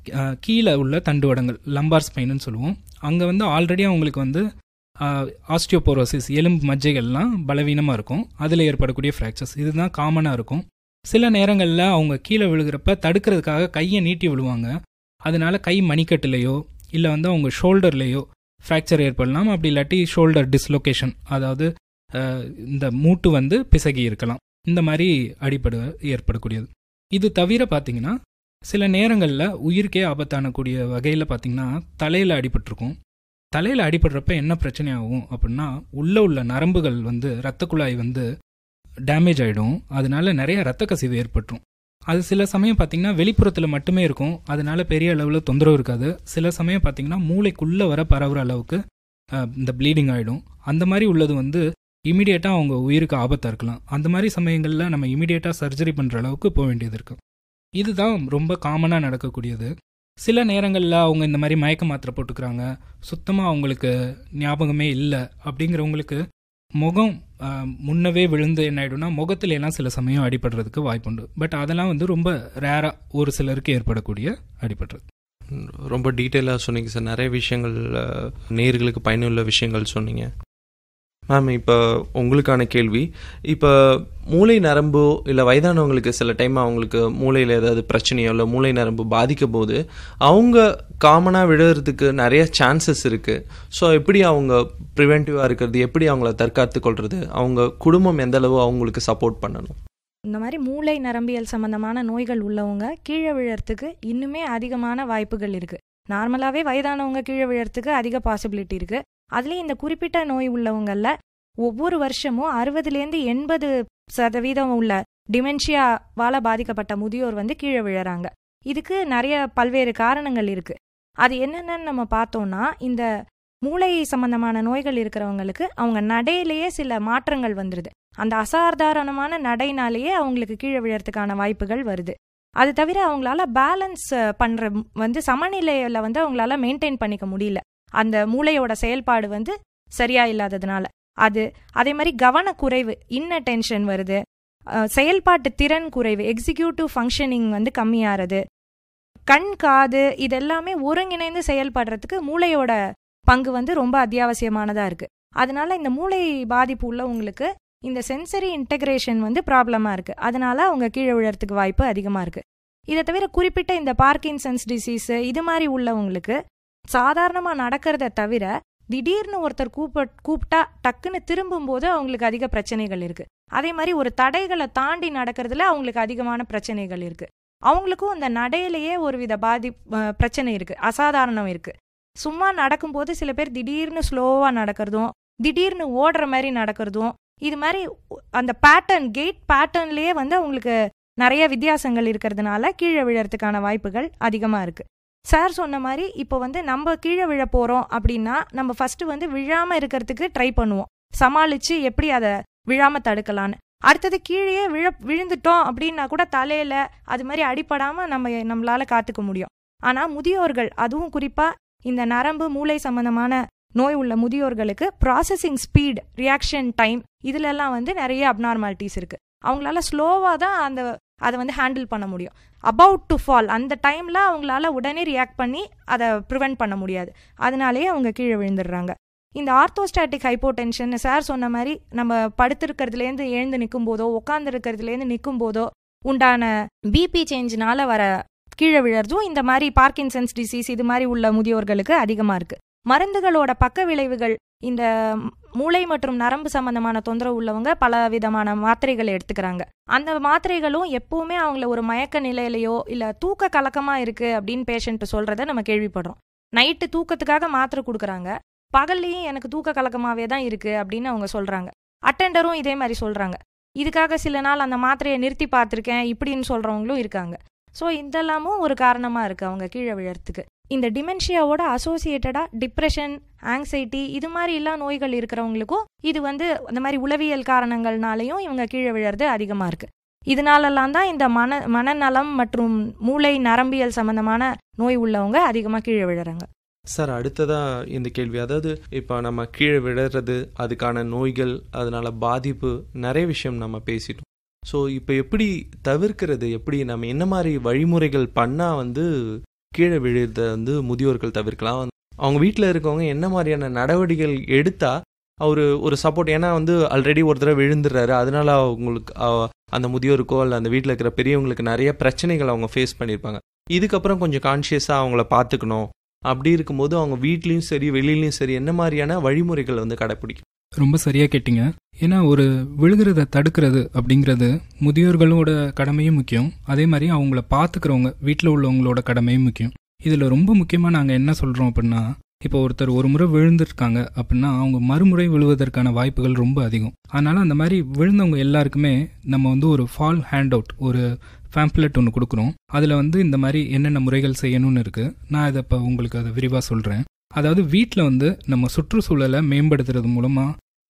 கீழே உள்ள தண்டுவடங்கள் லம்பார் ஸ்பைனுன்னு சொல்லுவோம். அங்கே வந்து ஆல்ரெடி அவங்களுக்கு வந்து ஆஸ்டியோபோரோசிஸ் எலும்பு மஜ்ஜைகள்லாம் பலவீனமாக இருக்கும், அதில் ஏற்படக்கூடிய ஃப்ராக்சர்ஸ் இதுதான் காமனாக இருக்கும். சில நேரங்களில் அவங்க கீழே விழுகிறப்ப தடுக்கிறதுக்காக கையை நீட்டி விழுவாங்க. அதனால கை மணிக்கட்டுலையோ இல்லை வந்து அவங்க ஷோல்டர்லேயோ ஃப்ராக்சர் ஏற்படலாம். அப்படி இல்லாட்டி ஷோல்டர் டிஸ்லொகேஷன், அதாவது இந்த மூட்டு வந்து பிசகி இருக்கலாம். இந்த மாதிரி ஏற்படக்கூடியது. இது தவிர பார்த்தீங்கன்னா சில நேரங்களில் உயிருக்கே ஆபத்தானக்கூடிய வகையில் பார்த்தீங்கன்னா தலையில் அடிபட்டிருக்கும். தலையில் அடிபடுறப்ப என்ன பிரச்சனை ஆகும் அப்படின்னா உள்ள நரம்புகள் வந்து இரத்த குழாய் வந்து டேமேஜ் ஆகிடும். அதனால நிறைய இரத்த கசிவு ஏற்பட்டுரும். அது சில சமயம் பார்த்தீங்கன்னா வெளிப்புறத்தில் மட்டுமே இருக்கும், அதனால பெரிய அளவில் தொந்தரவு இருக்காது. சில சமயம் பார்த்தீங்கன்னா மூளைக்குள்ளே வர பரவுற அளவுக்கு இந்த ப்ளீடிங் ஆகிடும். அந்த மாதிரி உள்ளது வந்து இமீடியட்டாக அவங்க உயிருக்கு ஆபத்தாக இருக்கலாம். அந்த மாதிரி சமயங்களில் நம்ம இமீடியட்டாக சர்ஜரி பண்ணுற அளவுக்கு போக வேண்டியது இருக்குது. இதுதான் ரொம்ப காமனாக நடக்கக்கூடியது. சில நேரங்களில் அவங்க இந்த மாதிரி மயக்க மாத்திரை போட்டுக்கிறாங்க, சுத்தமாக அவங்களுக்கு ஞாபகமே இல்லை அப்படிங்கிறவங்களுக்கு முகம் முன்னவே விழுந்து என்ன ஆகிடும்னா முகத்துல எல்லாம் சில சமயம் அடிபடுறதுக்கு வாய்ப்புண்டு. பட் அதெல்லாம் வந்து ரொம்ப ரேராக ஒரு சிலருக்கு ஏற்படக்கூடிய அடிபடுறது.
ரொம்ப டீட்டெயிலாக சொன்னீங்க சார். நிறைய விஷயங்கள் நேயர்களுக்கு பயனுள்ள விஷயங்கள் சொன்னீங்க. மேம், இப்போ உங்களுக்கான கேள்வி. இப்போ மூளை நரம்போ இல்லை வயதானவங்களுக்கு சில டைம் அவங்களுக்கு மூளையில் ஏதாவது பிரச்சனையோ இல்லை மூளை நரம்பு பாதிக்கும் போது அவங்க காமனாக விழுறதுக்கு நிறைய சான்சஸ் இருக்குது. ஸோ எப்படி அவங்க ப்ரிவென்டிவாக இருக்கிறது, எப்படி அவங்கள தற்காத்து கொள்வது, அவங்க குடும்பம் எந்த அளவு அவங்களுக்கு சப்போர்ட் பண்ணணும்?
இந்த மாதிரி மூளை நரம்பியல் சம்பந்தமான நோய்கள் உள்ளவங்க கீழே விழறதுக்கு இன்னுமே அதிகமான வாய்ப்புகள் இருக்குது. நார்மலாகவே வயதானவங்க கீழே விழறதுக்கு அதிக பாசிபிலிட்டி இருக்குது. அதுலேயும் இந்த குறிப்பிட்ட நோய் உள்ளவங்களில் ஒவ்வொரு வருஷமும் 60-80% உள்ள டிமென்ஷியாவால் பாதிக்கப்பட்ட முதியோர் வந்து கீழே விழறாங்க. இதுக்கு நிறைய பல்வேறு காரணங்கள் இருக்கு. அது என்னென்னு நம்ம பார்த்தோம்னா, இந்த மூளை சம்பந்தமான நோய்கள் இருக்கிறவங்களுக்கு அவங்க நடையிலேயே சில மாற்றங்கள் வந்துடுது. அந்த அசாதாரணமான நடைனாலேயே அவங்களுக்கு கீழே விழறதுக்கான வாய்ப்புகள் வருது. அது தவிர அவங்களால பேலன்ஸ் பண்ற வந்து சமநிலையில வந்து அவங்களால மெயின்டைன் பண்ணிக்க முடியல. அந்த மூளையோட செயல்பாடு வந்து சரியா இல்லாததுனால அதே மாதிரி கவனக்குறைவு, இன்னட்டென்ஷன் வருது, செயல்பாட்டு திறன் குறைவு, எக்ஸிக்யூட்டிவ் ஃபங்க்ஷனிங் வந்து கம்மியாகிறது, கண் காது இதெல்லாமே ஒருங்கிணைந்து செயல்படுறதுக்கு மூளையோட பங்கு வந்து ரொம்ப அத்தியாவசியமானதா இருக்கு. அதனால இந்த மூளை பாதிப்பு உள்ளவங்களுக்கு இந்த சென்சரி இன்டெகிரேஷன் வந்து ப்ராப்ளமா இருக்கு. அதனால அவங்க கீழே விழறதுக்கு வாய்ப்பு அதிகமா இருக்கு. இதை தவிர குறிப்பிட்ட இந்த பார்க்கின்சன்ஸ் டிசீஸ் இது மாதிரி உள்ளவங்களுக்கு சாதாரணமா நடக்கிறத தவிர திடீர்னு ஒருத்தர் கூப்பிட்டா டக்குன்னு திரும்பும் போது அவங்களுக்கு அதிக பிரச்சனைகள் இருக்கு. அதே மாதிரி ஒரு தடைகளை தாண்டி நடக்கிறதுல அவங்களுக்கு அதிகமான பிரச்சனைகள் இருக்கு. அவங்களுக்கும் அந்த நடையிலேயே ஒரு வித பிரச்சனை இருக்கு, அசாதாரணம் இருக்கு. சும்மா நடக்கும்போது சில பேர் திடீர்னு ஸ்லோவா நடக்கிறதும் திடீர்னு ஓடுற மாதிரி நடக்கிறதும், இது மாதிரி அந்த பேட்டர்ன், கெயிட் பேட்டர்ன்லயே வந்து அவங்களுக்கு நிறைய வித்தியாசங்கள் இருக்கிறதுனால கீழே விழறதுக்கான வாய்ப்புகள் அதிகமா இருக்கு. சார் சொன்ன மாதிரி இப்போ வந்து நம்ம கீழே விழ போறோம் அப்படின்னா நம்ம ஃபர்ஸ்ட் வந்து விழாம இருக்கிறதுக்கு ட்ரை பண்ணுவோம், சமாளிச்சு எப்படி அதை விழாம தடுக்கலான்னு. அடுத்தது கீழே விழுந்துட்டோம் அப்படின்னா கூட தலையில அது மாதிரி அடிப்படாம நம்மளால காத்துக்க முடியும். ஆனா முதியோர்கள், அதுவும் குறிப்பா இந்த நரம்பு மூளை சம்பந்தமான நோய் உள்ள முதியோர்களுக்கு ப்ராசஸிங் ஸ்பீட், ரியாக்ஷன் டைம் இதுலெல்லாம் வந்து நிறைய அப்நார்மாலிட்டிஸ் இருக்கு. அவங்களால ஸ்லோவா தான் அதை வந்து ஹேண்டில் பண்ண முடியும். அபவுட் டு ஃபால் அந்த டைம்ல அவங்களால உடனே ரியாக்ட் பண்ணி அதை ப்ரிவென்ட் பண்ண முடியாது. அதனாலேயே அவங்க கீழே விழுந்துடுறாங்க. இந்த ஆர்த்தோஸ்டாட்டிக் ஹைப்போடென்ஷன் சார் சொன்ன மாதிரி நம்ம படுத்திருக்கிறதுலேருந்து எழுந்து நிற்கும் போதோ உட்கார்ந்து இருக்கிறதுலேருந்து நிற்கும் போதோ உண்டான பிபி சேஞ்சினால வர கீழே விழறதும் இந்த மாதிரி பார்க்கின்சன்ஸ் டிசீஸ் இது மாதிரி உள்ள முதியோர்களுக்கு அதிகமா இருக்கு. மருந்துகளோட பக்க விளைவுகள், இந்த மூளை மற்றும் நரம்பு சம்பந்தமான தொந்தரவு உள்ளவங்க பல விதமான மாத்திரைகள் எடுத்துக்கிறாங்க. அந்த மாத்திரைகளும் எப்பவுமே அவங்கள ஒரு மயக்க நிலையிலையோ இல்ல தூக்க கலக்கமா இருக்கு அப்படின்னு பேஷண்ட் சொல்றத நம்ம கேள்விப்படுறோம். நைட்டு தூக்கத்துக்காக மாத்திரை கொடுக்குறாங்க, பகல்லையும் எனக்கு தூக்க கலக்கமாவே தான் இருக்கு அப்படின்னு அவங்க சொல்றாங்க. அட்டெண்டரும் இதே மாதிரி சொல்றாங்க. இதுக்காக சில நாள் அந்த மாத்திரையை நிறுத்தி பார்த்துருக்கேன் இப்படின்னு சொல்றவங்களும் இருக்காங்க. ஸோ இதெல்லாமும் ஒரு காரணமா இருக்கு அவங்க கீழே விழறதுக்கு. இந்த டிமென்ஷியாவோட அசோசியேட்டடா டிப்ரெஷன், ஆங்ஸைட்டி இது மாதிரி எல்லா நோய்கள் இருக்கிறவங்களுக்கும் இது வந்து அந்த மாதிரி உளவியல் காரணங்கள்னாலையும் இவங்க கீழே விழறது அதிகமா இருக்கு. இதனாலலாம் தான் இந்த மனநலம் மற்றும் மூளை நரம்பியல் சம்பந்தமான நோய் உள்ளவங்க அதிகமா கீழே விழறாங்க.
சார், அடுத்ததா இந்த கேள்வி, அதாவது இப்போ நம்ம கீழே விழறது, அதுக்கான நோய்கள், அதனால பாதிப்பு, நிறைய விஷயம் நம்ம பேசிட்டோம். ஸோ இப்போ எப்படி தவிர்க்கிறது, எப்படி நம்ம என்ன மாதிரி வழிமுறைகள் பண்ணால் வந்து கீழே விழுறத வந்து முதியோர்கள் தவிர்க்கலாம்? அவங்க வீட்டில் இருக்கவங்க என்ன மாதிரியான நடவடிக்கைகள் எடுத்தா ஒரு சப்போர்ட், ஏன்னா வந்து ஆல்ரெடி ஒரு தடவை விழுந்துடுறாரு, அதனால அவங்களுக்கு அந்த முதியோருக்கோ இல்லை அந்த வீட்டில் இருக்கிற பெரியவங்களுக்கு நிறைய பிரச்சனைகள் அவங்க ஃபேஸ் பண்ணியிருப்பாங்க. இதுக்கப்புறம் கொஞ்சம் கான்ஷியஸாக அவங்கள பார்த்துக்கணும். அப்படி இருக்கும்போது அவங்க வீட்லேயும் சரி வெளியிலையும் சரி என்ன மாதிரியான வழிமுறைகள் வந்து கடைப்பிடிக்கும்?
ரொம்ப சரியாக கேட்டிங்க. ஏன்னா ஒரு விழுகிறத தடுக்கிறது அப்படிங்கிறது முதியோர்களோட கடமையும் முக்கியம், அதே மாதிரி அவங்கள பார்த்துக்கிறவங்க வீட்டில் உள்ளவங்களோட கடமையும் முக்கியம். இதில் ரொம்ப முக்கியமாக நாங்கள் என்ன சொல்கிறோம் அப்படின்னா, இப்போ ஒருத்தர் ஒரு முறை விழுந்திருக்காங்க அப்படின்னா அவங்க மறுமுறை விழுவதற்கான வாய்ப்புகள் ரொம்ப அதிகம். அதனால் அந்த மாதிரி விழுந்தவங்க எல்லாருக்குமே நம்ம வந்து ஒரு ஃபால் ஹேண்ட் அவுட், ஒரு பேம்ப்ளெட் ஒன்று கொடுக்குறோம். அதில் வந்து இந்த மாதிரி என்னென்ன முறைகள் செய்யணும்னு இருக்குது. நான் இதை இப்போ உங்களுக்கு அதை விரிவாக சொல்கிறேன். அதாவது வீட்டில் வந்து நம்ம சுற்றுச்சூழலை மேம்படுத்துறது மூலமாக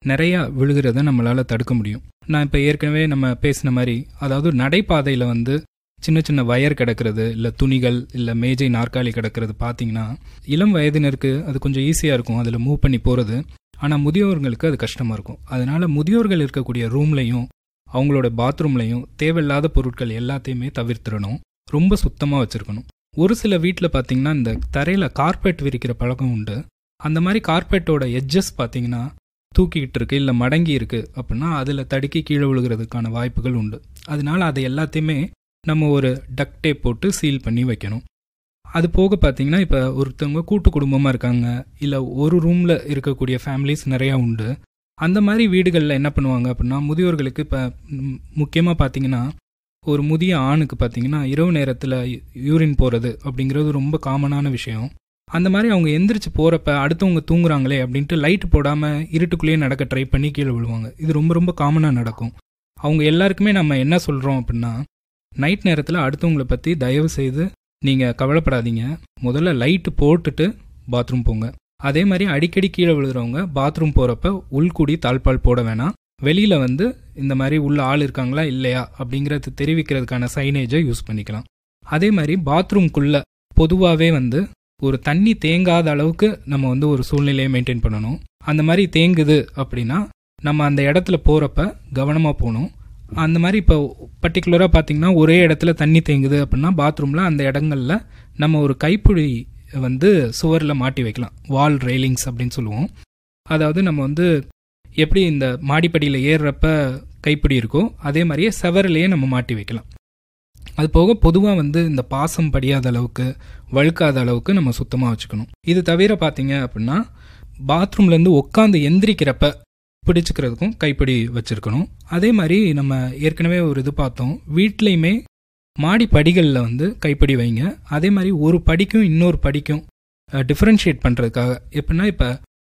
நிறையா விழுகிறத நம்மளால் தடுக்க முடியும். நான் இப்போ ஏற்கனவே நம்ம பேசின மாதிரி, அதாவது நடைபாதையில் வந்து சின்ன சின்ன வயர் கிடக்கிறது, இல்லை துணிகள், இல்லை மேஜை நாற்காலி கிடக்கிறது பார்த்தீங்கன்னா இளம் வயதினருக்கு அது கொஞ்சம் ஈஸியாக இருக்கும் அதில் மூவ் பண்ணி போகிறது. ஆனால் முதியோர்களுக்கு அது கஷ்டமாக இருக்கும். அதனால் முதியோர்கள் இருக்கக்கூடிய ரூம்லையும் அவங்களோட பாத்ரூம்லையும் தேவையில்லாத பொருட்கள் எல்லாத்தையுமே தவிர்த்திடணும். ரொம்ப சுத்தமாக வச்சுருக்கணும். ஒரு சில வீட்டில் பார்த்தீங்கன்னா இந்த தரையில் கார்பெட் விரிக்கிற பழக்கம் உண்டு. அந்த மாதிரி கார்பெட்டோட எட்ஜஸ் பார்த்தீங்கன்னா தூக்கிக்கிட்டு இருக்கு, இல்லை மடங்கி இருக்குது அப்படின்னா அதில் தடுக்கி கீழே விழுகிறதுக்கான வாய்ப்புகள் உண்டு. அதனால அதை எல்லாத்தையுமே நம்ம ஒரு டக்ட் டேப் போட்டு சீல் பண்ணி வைக்கணும். அது போக பார்த்தீங்கன்னா இப்போ ஒருத்தவங்க கூட்டு குடும்பமாக இருக்காங்க, இல்லை ஒரு ரூமில் இருக்கக்கூடிய ஃபேமிலிஸ் நிறையா உண்டு. அந்த மாதிரி வீடுகளில் என்ன பண்ணுவாங்க அப்படின்னா, முதியோர்களுக்கு இப்போ முக்கியமாக பார்த்தீங்கன்னா ஒரு முதிய ஆணுக்கு பார்த்தீங்கன்னா இரவு நேரத்தில் யூரின் போகிறது அப்படிங்கிறது ரொம்ப காமனான விஷயம். அந்த மாதிரி அவங்க எந்திரிச்சு போகிறப்ப அடுத்தவங்க தூங்குறாங்களே அப்படின்ட்டு லைட் போடாமல் இருட்டுக்குள்ளேயே நடக்க ட்ரை பண்ணி கீழே விழுவாங்க. இது ரொம்ப ரொம்ப காமனாக நடக்கும். அவங்க எல்லாருக்குமே நம்ம என்ன சொல்கிறோம் அப்படின்னா, நைட் நேரத்தில் அடுத்தவங்களை பற்றி தயவு செய்து நீங்கள் கவலைப்படாதீங்க, முதல்ல லைட்டு போட்டுட்டு பாத்ரூம் போங்க. அதே மாதிரி அடிக்கடி கீழே விழுகிறவங்க பாத்ரூம் போகிறப்ப உள்கூடி தாழ்பால் போட வேணாம். வெளியில் வந்து இந்த மாதிரி உள்ள ஆள் இருக்காங்களா இல்லையா அப்படிங்கிறது தெரிவிக்கிறதுக்கான சைனேஜை யூஸ் பண்ணிக்கலாம். அதே மாதிரி பாத்ரூம்குள்ளே பொதுவாகவே வந்து ஒரு தண்ணி தேங்காத அளவுக்கு நம்ம வந்து ஒரு சூழ்நிலையை மெயின்டைன் பண்ணணும். அந்த மாதிரி தேங்குது அப்படின்னா நம்ம அந்த இடத்துல போகிறப்ப கவனமாக போகணும். அந்த மாதிரி இப்போ பர்டிகுலராக பார்த்தீங்கன்னா ஒரே இடத்துல தண்ணி தேங்குது அப்படின்னா பாத்ரூமில் அந்த இடங்களில் நம்ம ஒரு கைப்பிடி வந்து சுவரில் மாட்டி வைக்கலாம். வால் ரெயிலிங்ஸ் அப்படின்னு சொல்லுவோம். அதாவது நம்ம வந்து எப்படி இந்த மாடிப்படியில் ஏறுறப்ப கைப்பிடி இருக்கோ அதே மாதிரியே செவரிலேயே நம்ம மாட்டி வைக்கலாம். அது போக பொதுவாக வந்து இந்த பாசம் படியாத அளவுக்கு, வழுக்காத அளவுக்கு நம்ம சுத்தமாக வச்சுக்கணும். இது தவிர பார்த்தீங்க அப்படின்னா பாத்ரூம்லேருந்து உட்காந்து எந்திரிக்கிறப்ப பிடிச்சிக்கிறதுக்கும் கைப்பிடி வச்சுருக்கணும். அதே மாதிரி நம்ம ஏற்கனவே ஒரு இது பார்த்தோம், வீட்லேயுமே மாடி படிகளில் வந்து கைப்பிடி வைங்க. அதே மாதிரி ஒரு படிக்கும் இன்னொரு படிக்கும் டிஃப்ரென்ஷியேட் பண்ணுறதுக்காக எப்படின்னா, இப்போ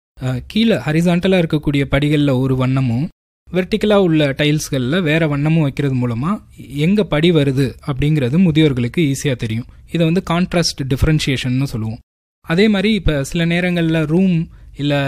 கீழே ஹரிசாண்டலாக இருக்கக்கூடிய படிகளில் ஒரு வண்ணமும் வெர்டிக்கலாக உள்ள டைல்ஸ்களில் வேறு வண்ணமும் வைக்கிறது மூலமாக எங்கே படி வருது அப்படிங்கிறது முதியோர்களுக்கு ஈஸியாக தெரியும். இதை வந்து கான்ட்ராஸ்ட் டிஃப்ரென்ஷியேஷன்னு சொல்லுவோம். அதே மாதிரி இப்போ சில நேரங்களில் ரூம் இல்லை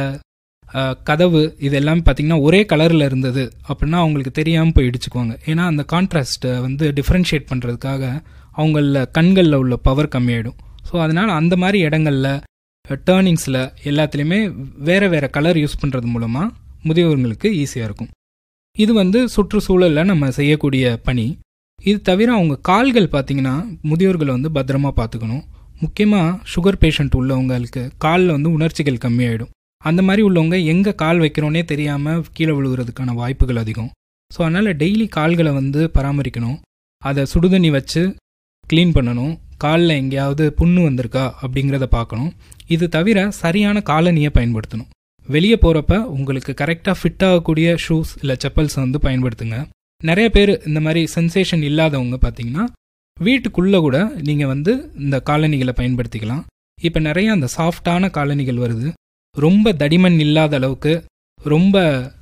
கதவு இதெல்லாம் பார்த்திங்கன்னா ஒரே கலரில் இருந்தது அப்படின்னா அவங்களுக்கு தெரியாமல் போய் இடிச்சுக்குவாங்க. ஏன்னா அந்த கான்ட்ராஸ்ட்டை வந்து டிஃப்ரென்ஷியேட் பண்ணுறதுக்காக அவங்கள கண்களில் உள்ள பவர் கம்மியாயிடும். ஸோ அதனால் அந்த மாதிரி இடங்களில் டேர்னிங்ஸில் எல்லாத்துலேயுமே வேறு வேறு கலர் யூஸ் பண்ணுறது மூலமாக முதியோர்களுக்கு ஈஸியாக இருக்கும். இது வந்து சுற்றுச்சூழலில் நம்ம செய்யக்கூடிய பணி. இது தவிர அவங்க கால்கள் பார்த்திங்கன்னா முதியோர்களை வந்து பத்திரமா பார்த்துக்கணும். முக்கியமாக சுகர் பேஷண்ட் உள்ளவங்களுக்கு காலில் வந்து உணர்ச்சிகள் கம்மியாயிடும். அந்த மாதிரி உள்ளவங்க எங்கே கால் வைக்கிறோன்னே தெரியாமல் கீழே விழுகிறதுக்கான வாய்ப்புகள் அதிகம். ஸோ அதனால் டெய்லி கால்களை வந்து பராமரிக்கணும். அதை சுடுதண்ணி வச்சு க்ளீன் பண்ணணும். காலில் எங்கேயாவது புண்ணு வந்திருக்கா அப்படிங்கிறத பார்க்கணும். இது தவிர சரியான காலணியை பயன்படுத்தணும். வெளியே போகிறப்ப உங்களுக்கு கரெக்டாக ஃபிட் ஆகக்கூடிய ஷூஸ் இல்லை செப்பல்ஸை வந்து பயன்படுத்துங்க. நிறைய பேர் இந்த மாதிரி சென்சேஷன் இல்லாதவங்க பார்த்தீங்கன்னா வீட்டுக்குள்ளே கூட நீங்கள் வந்து இந்த காலணிகளை பயன்படுத்திக்கலாம். இப்போ நிறைய அந்த சாஃப்டான காலணிகள் வருது. ரொம்ப தடிமன் இல்லாத அளவுக்கு, ரொம்ப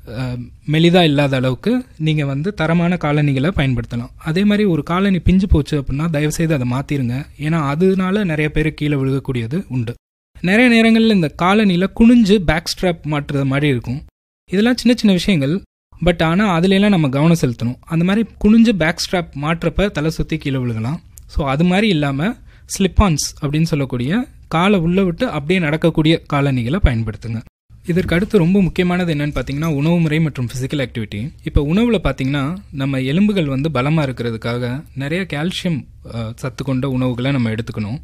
மெலிதாக இல்லாத அளவுக்கு நீங்கள் வந்து தரமான காலணிகளை பயன்படுத்தலாம். அதே மாதிரி ஒரு காலணி பிஞ்சு போச்சு அப்படின்னா தயவுசெய்து அதை மாற்றிடுங்க. ஏன்னா அதனால நிறைய பேர் கீழே விழுகக்கூடியது உண்டு. நிறைய நேரங்களில் இந்த காலணியில் குனிஞ்சு பேக் ஸ்ட்ராப் மாட்டுறது மாதிரி இருக்கும். இதெல்லாம் சின்ன சின்ன விஷயங்கள், பட் ஆனால் அதுலெல்லாம் நம்ம கவனம் செலுத்தணும். அந்த மாதிரி குனிஞ்சு பேக் ஸ்ட்ராப் மாட்டுறப்ப தலை சுற்றி கீழே விழுகலாம். ஸோ அது மாதிரி இல்லாமல் ஸ்லிப்பான்ஸ் அப்படின்னு சொல்லக்கூடிய காலை உள்ளே விட்டு அப்படியே நடக்கக்கூடிய காலணிகளை பயன்படுத்துங்க. இதற்கு அடுத்து ரொம்ப முக்கியமானது என்னன்னு பார்த்தீங்கன்னா உணவு முறை மற்றும் ஃபிசிக்கல் ஆக்டிவிட்டி. இப்போ உணவில் பார்த்தீங்கன்னா நம்ம எலும்புகள் வந்து பலமாக இருக்கிறதுக்காக நிறைய கால்சியம் சத்து கொண்ட உணவுகளை நம்ம எடுத்துக்கணும்.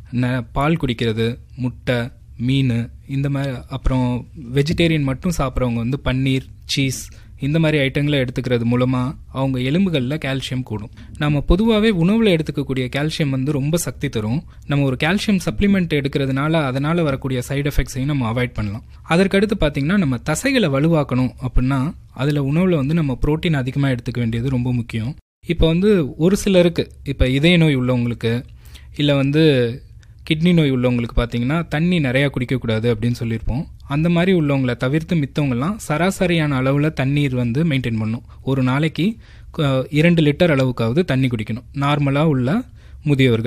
பால் குடிக்கிறது, முட்டை, மீன், இந்த மாதிரி. அப்புறம் வெஜிடேரியன் மட்டும் சாப்பிட்றவங்க வந்து பன்னீர், சீஸ் இந்த மாதிரி ஐட்டங்களை எடுத்துக்கிறது மூலமாக அவங்க எலும்புகளில் கால்சியம் கூடும். நம்ம பொதுவாகவே உணவில் எடுத்துக்கக்கூடிய கால்சியம் வந்து ரொம்ப சக்தி தரும். நம்ம ஒரு கால்சியம் சப்ளிமெண்ட் எடுக்கிறதுனால அதனால் வரக்கூடிய சைடு எஃபெக்ட்ஸையும் நம்ம அவாய்ட் பண்ணலாம். அதற்கடுத்து பார்த்திங்கன்னா நம்ம தசைகளை வலுவாக்கணும் அப்படின்னா அதில் உணவில் வந்து நம்ம புரோட்டீன் அதிகமாக எடுத்துக்க வேண்டியது ரொம்ப முக்கியம். இப்போ வந்து ஒரு சிலருக்கு இப்போ இதய நோய் உள்ளவங்களுக்கு இல்லை வந்து கிட்னி நோய் உள்ளவங்களுக்கு பார்த்தீங்கன்னா தண்ணி நிறையா குடிக்கக்கூடாது அப்படின்னு சொல்லியிருப்போம். அந்த மாதிரி உள்ளவங்களை தவிர்த்து மித்தவங்கலாம் சராசரியான அளவில் தண்ணீர் வந்து மெயின்டைன் பண்ணணும். ஒரு நாளைக்கு 2 லிட்டர் அளவுக்காவது தண்ணி குடிக்கணும் நார்மலாக உள்ள முதியவர்கள்.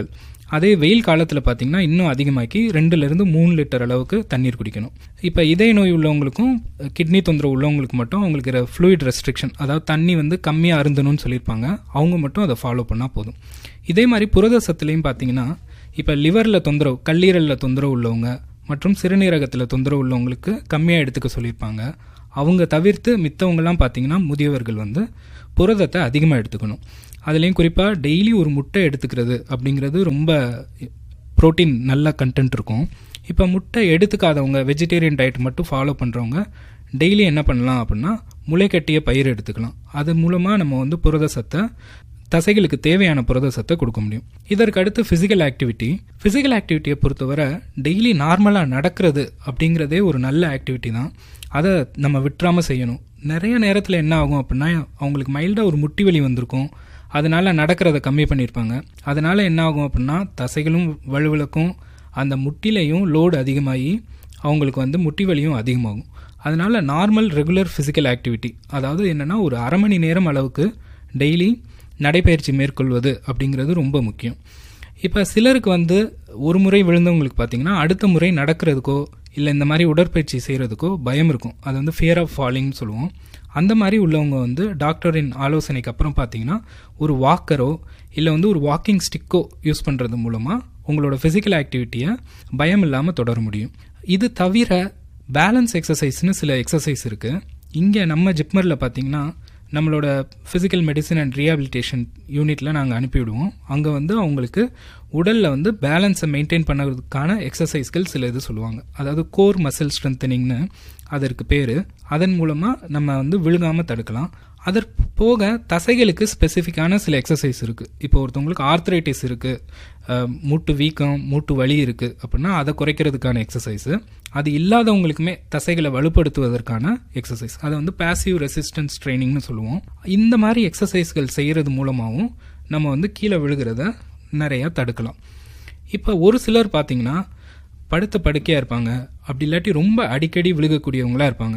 அதே வெயில் காலத்தில் பார்த்தீங்கன்னா இன்னும் அதிகமாக்கி 2-3 லிட்டர் அளவுக்கு தண்ணீர் குடிக்கணும். இப்போ இதய நோய் உள்ளவங்களுக்கும் கிட்னி தொந்தரவு உள்ளவங்களுக்கு மட்டும் அவங்களுக்கு ஃப்ளூயிட் ரெஸ்ட்ரிக்ஷன், அதாவது தண்ணி வந்து கம்மியாக அருந்தணும்னு சொல்லியிருப்பாங்க, அவங்க மட்டும் அதை ஃபாலோ பண்ணால் போதும். இதே மாதிரி புரத சத்துலேயும் பார்த்தீங்கன்னா இப்போ லிவரில் தொந்தரவு, கல்லீரலில் தொந்தரவு உள்ளவங்க மற்றும் சிறுநீரகத்தில் தொந்தரவு உள்ளவங்களுக்கு கம்மியாக எடுத்துக்க சொல்லியிருப்பாங்க. அவங்க தவிர்த்து மித்தவங்கலாம் பார்த்தீங்கன்னா முதியவர்கள் வந்து புரதத்தை அதிகமாக எடுத்துக்கணும். அதுலேயும் குறிப்பாக டெய்லி ஒரு முட்டை எடுத்துக்கிறது அப்படிங்கிறது ரொம்ப ப்ரோட்டீன் நல்ல கண்டென்ட் இருக்கும். இப்போ முட்டை எடுத்துக்காதவங்க, வெஜிடேரியன் டயட் மட்டும் ஃபாலோ பண்ணுறவங்க டெய்லி என்ன பண்ணலாம் அப்படின்னா முளைக்கட்டிய பயிர் எடுத்துக்கலாம். அது மூலமாக நம்ம வந்து புரத சத்தை, தசைகளுக்கு தேவையான புரத சத்தை கொடுக்க முடியும். இதற்கு அடுத்து ஃபிசிக்கல் ஆக்டிவிட்டியை பொறுத்தவரை டெய்லி நார்மலாக நடக்கிறது அப்படிங்கிறதே ஒரு நல்ல ஆக்டிவிட்டி தான். அதை நம்ம விட்டுறாமல் செய்யணும். நிறைய நேரத்தில் என்ன ஆகும் அப்படின்னா அவங்களுக்கு மைல்டாக ஒரு முட்டி வலி வந்திருக்கும், அதனால் நடக்கிறத கம்மி பண்ணியிருப்பாங்க. அதனால் என்ன ஆகும் அப்படின்னா தசைகளும் வலுவிழக்கும், அந்த முட்டிலையும் லோடு அதிகமாகி அவங்களுக்கு வந்து முட்டி வலியும் அதிகமாகும். அதனால் நார்மல் ரெகுலர் ஃபிசிக்கல் ஆக்டிவிட்டி, அதாவது என்னென்னா ஒரு அரை மணி நேரம் அளவுக்கு டெய்லி நடைப்பயிற்சி மேற்கொள்வது அப்படிங்கிறது ரொம்ப முக்கியம். இப்போ சிலருக்கு வந்து ஒரு முறை விழுந்தவங்களுக்கு பார்த்தீங்கன்னா அடுத்த முறை நடக்கிறதுக்கோ இல்லை இந்த மாதிரி உடற்பயிற்சி செய்கிறதுக்கோ பயம் இருக்கும். அது வந்து ஃபியர் ஆஃப் ஃபாலிங்னு சொல்லுவோம். அந்த மாதிரி உள்ளவங்க வந்து டாக்டரின் ஆலோசனைக்கு அப்புறம் பார்த்தீங்கன்னா ஒரு வாக்கரோ இல்லை வந்து ஒரு வாக்கிங் ஸ்டிக்கோ யூஸ் பண்ணுறது மூலமாக உங்களோட ஃபிசிக்கல் ஆக்டிவிட்டியை பயம் இல்லாமல் தொடர முடியும். இது தவிர பேலன்ஸ் எக்ஸசைஸ்னு சில எக்ஸசைஸ் இருக்குது. இங்கே நம்ம ஜிப்மரில் பார்த்தீங்கன்னா நம்மளோட ஃபிசிக்கல் மெடிசன் அண்ட் ரீஹாபிலிட்டேஷன் யூனிட்டில் நாங்கள் அனுப்பிவிடுவோம். அங்கே வந்து அவங்களுக்கு உடலில் வந்து பேலன்ஸை மெயின்டைன் பண்ணுறதுக்கான எக்ஸசைஸ்கள் சில இது சொல்லுவாங்க. அதாவது கோர் மசில் ஸ்ட்ரென்தனிங்னு அதற்கு பேர். அதன் மூலமாக நம்ம வந்து விழுகாமல் தடுக்கலாம். அதற்கு போக தசைகளுக்கு ஸ்பெசிஃபிக்கான சில எக்ஸசைஸ் இருக்குது. இப்போ ஒருத்தவங்களுக்கு ஆர்த்ரைட்டிஸ் இருக்குது, மூட்டு வீக்கம், மூட்டு வலி இருக்குது அப்படின்னா அதை குறைக்கிறதுக்கான எக்ஸசைஸு. அது இல்லாதவங்களுக்குமே தசைகளை வலுப்படுத்துவதற்கான எக்ஸசைஸ், அதை வந்து பாசிவ் ரெசிஸ்டன்ஸ் ட்ரைனிங்னு சொல்லுவோம். இந்த மாதிரி எக்ஸசைஸ்கள் செய்கிறது மூலமாகவும் நம்ம வந்து கீழே விழுகிறத நிறையா தடுக்கலாம். இப்போ ஒரு சிலர் பார்த்திங்கன்னா படுத்த படுக்கையாக இருப்பாங்க, அப்படி இல்லாட்டி ரொம்ப அடிக்கடி விழுகக்கூடியவங்களாக இருப்பாங்க.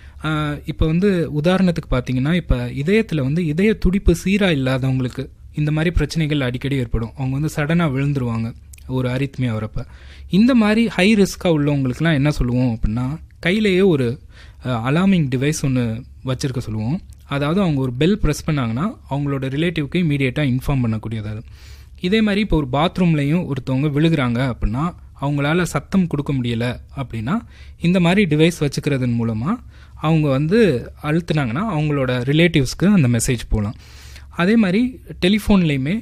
இப்போ வந்து உதாரணத்துக்கு பார்த்தீங்கன்னா இப்போ இதயத்தில் வந்து இதய துடிப்பு சீராக இல்லாதவங்களுக்கு இந்த மாதிரி பிரச்சனைகள் அடிக்கடி ஏற்படும். அவங்க வந்து சடனாக விழுந்துருவாங்க ஒரு அரித்மியா வரப்போ. இந்த மாதிரி ஹை ரிஸ்க்காக உள்ளவங்களுக்குலாம் என்ன சொல்லுவோம் அப்படின்னா கையிலேயே ஒரு அலார்மிங் டிவைஸ் ஒன்று வச்சுருக்க சொல்லுவோம். அதாவது அவங்க ஒரு பெல் ப்ரெஸ் பண்ணாங்கன்னா அவங்களோட ரிலேட்டிவ்க்கு இமீடியட்டாக இன்ஃபார்ம் பண்ணக்கூடியது. இதே மாதிரி இப்போ ஒரு பாத்ரூம்லேயும் ஒருத்தவங்க விழுகிறாங்க அப்படின்னா அவங்களால சத்தம் கொடுக்க முடியலை அப்படின்னா இந்த மாதிரி டிவைஸ் வச்சுக்கிறதன் மூலமாக அவங்க வந்து அழுத்துனாங்கன்னா அவங்களோட ரிலேட்டிவ்ஸ்க்கு அந்த மெசேஜ் போகலாம். அதே மாதிரி டெலிஃபோன்லேயுமே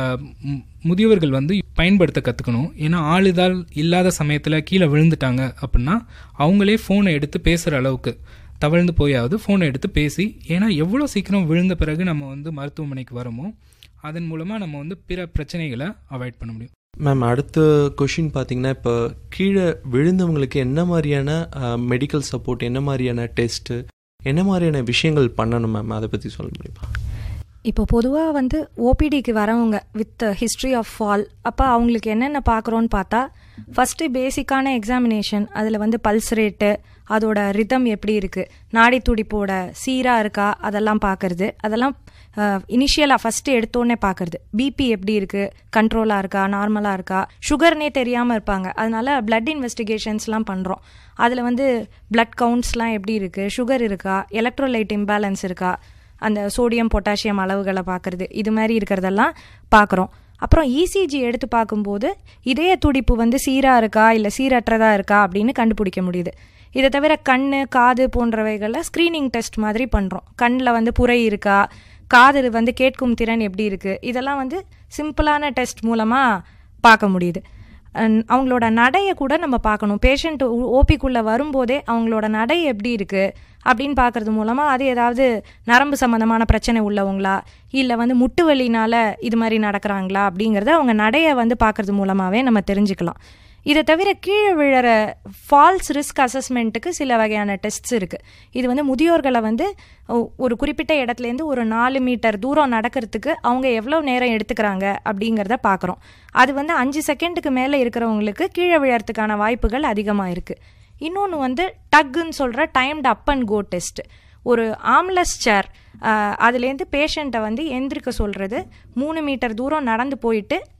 முதியவர்கள் வந்து பயன்படுத்த கற்றுக்கணும். ஏன்னா ஆளுதால் இல்லாத சமயத்தில் கீழே விழுந்துட்டாங்க அப்படின்னா அவங்களே ஃபோனை எடுத்து பேசுகிற அளவுக்கு தவழ்ந்து போயாவது ஃபோனை எடுத்து பேசி, ஏன்னா எவ்வளோ சீக்கிரம் விழுந்த பிறகு நம்ம வந்து மருத்துவமனைக்கு வரோமோ அதன் மூலமாக நம்ம வந்து பிற பிரச்சனைகளை அவாய்ட் பண்ண முடியும்.
மேம், அடுத்த கொஷின் பார்த்தீங்கன்னா இப்போ கீழே விழுந்தவங்களுக்கு என்ன மாதிரியான மெடிக்கல் சப்போர்ட், என்ன மாதிரியான டெஸ்ட்டு, என்ன மாதிரியான விஷயங்கள் பண்ணணும் மேம், அதை பற்றி சொல்ல முடியுமா?
இப்போ பொதுவாக வந்து ஓபிடிக்கு வரவங்க வித் ஹிஸ்ட்ரி ஆஃப் ஃபால், அப்போ அவங்களுக்கு என்னென்ன பார்க்குறோன்னு பார்த்தா ஃபஸ்ட்டு பேசிக்கான எக்ஸாமினேஷன், அதில் வந்து பல்ஸ் ரேட்டு, அதோட ரிதம் எப்படி இருக்குது, நாடி துடிப்போட சீராக இருக்கா அதெல்லாம் பார்க்குறது. அதெல்லாம் இனிஷியலாக ஃபஸ்ட்டு எடுத்தோடனே பார்க்குறது. பிபி எப்படி இருக்குது, கண்ட்ரோலாக இருக்கா, நார்மலாக இருக்கா, சுகர்னே தெரியாமல் இருப்பாங்க. அதனால பிளட் இன்வெஸ்டிகேஷன்ஸ்லாம் பண்ணுறோம். அதில் வந்து பிளட் கவுண்ட்ஸ்லாம் எப்படி இருக்குது, சுகர் இருக்கா, எலக்ட்ரோலைட் இம்பேலன்ஸ் இருக்கா, அந்த சோடியம் பொட்டாசியம் அளவுகளை பார்க்குறது, இது மாதிரி இருக்கிறதெல்லாம் பார்க்குறோம். அப்புறம் இசிஜி எடுத்து பார்க்கும்போது இதய துடிப்பு வந்து சீராக இருக்கா இல்லை சீரற்றதாக இருக்கா அப்படின்னு கண்டுபிடிக்க முடியுது. இதை தவிர கண், காது போன்றவைகளில் ஸ்க்ரீனிங் டெஸ்ட் மாதிரி பண்ணுறோம். கண்ணில் வந்து புரை இருக்கா, காது வந்து கேட்கும் திறன் எப்படி இருக்குது, இதெல்லாம் வந்து சிம்பிளான டெஸ்ட் மூலமாக பார்க்க முடியுது. அவங்களோட நடையை கூட நம்ம பார்க்கணும். பேஷண்ட் ஓபிக்குள்ளே வரும்போதே அவங்களோட நடை எப்படி இருக்குது அப்படின்னு பார்க்கறது மூலமாக அது ஏதாவது நரம்பு சம்மந்தமான பிரச்சனை உள்ளவங்களா இல்லை வந்து முட்டு வலினால் இது மாதிரி நடக்கிறாங்களா அப்படிங்கிறத அவங்க நடையை வந்து பார்க்கறது மூலமாகவே நம்ம தெரிஞ்சுக்கலாம். இதை தவிர கீழே விழற ஃபால்ஸ் ரிஸ்க் அசஸ்மெண்ட்டுக்கு சில வகையான டெஸ்ட்ஸ் இருக்குது. இது வந்து முதியோர்களை வந்து ஒரு குறிப்பிட்ட இடத்துலேருந்து ஒரு 4 மீட்டர் தூரம் நடக்கிறதுக்கு அவங்க எவ்வளோ நேரம் எடுத்துக்கிறாங்க அப்படிங்கிறத பார்க்குறோம். அது வந்து 5 செகண்டுக்கு மேலே இருக்கிறவங்களுக்கு கீழே விழறதுக்கான வாய்ப்புகள் அதிகமாக இருக்குது. இன்னொன்று வந்து டக்குன்னு சொல்கிற timed up and go test. ஒரு ஆம்லெஸ் சேர், அதுலேருந்து பேஷண்ட்டை வந்து எந்திரிக்க சொல்கிறது, 3 மீட்டர் தூரம் நடந்து போயிட்டு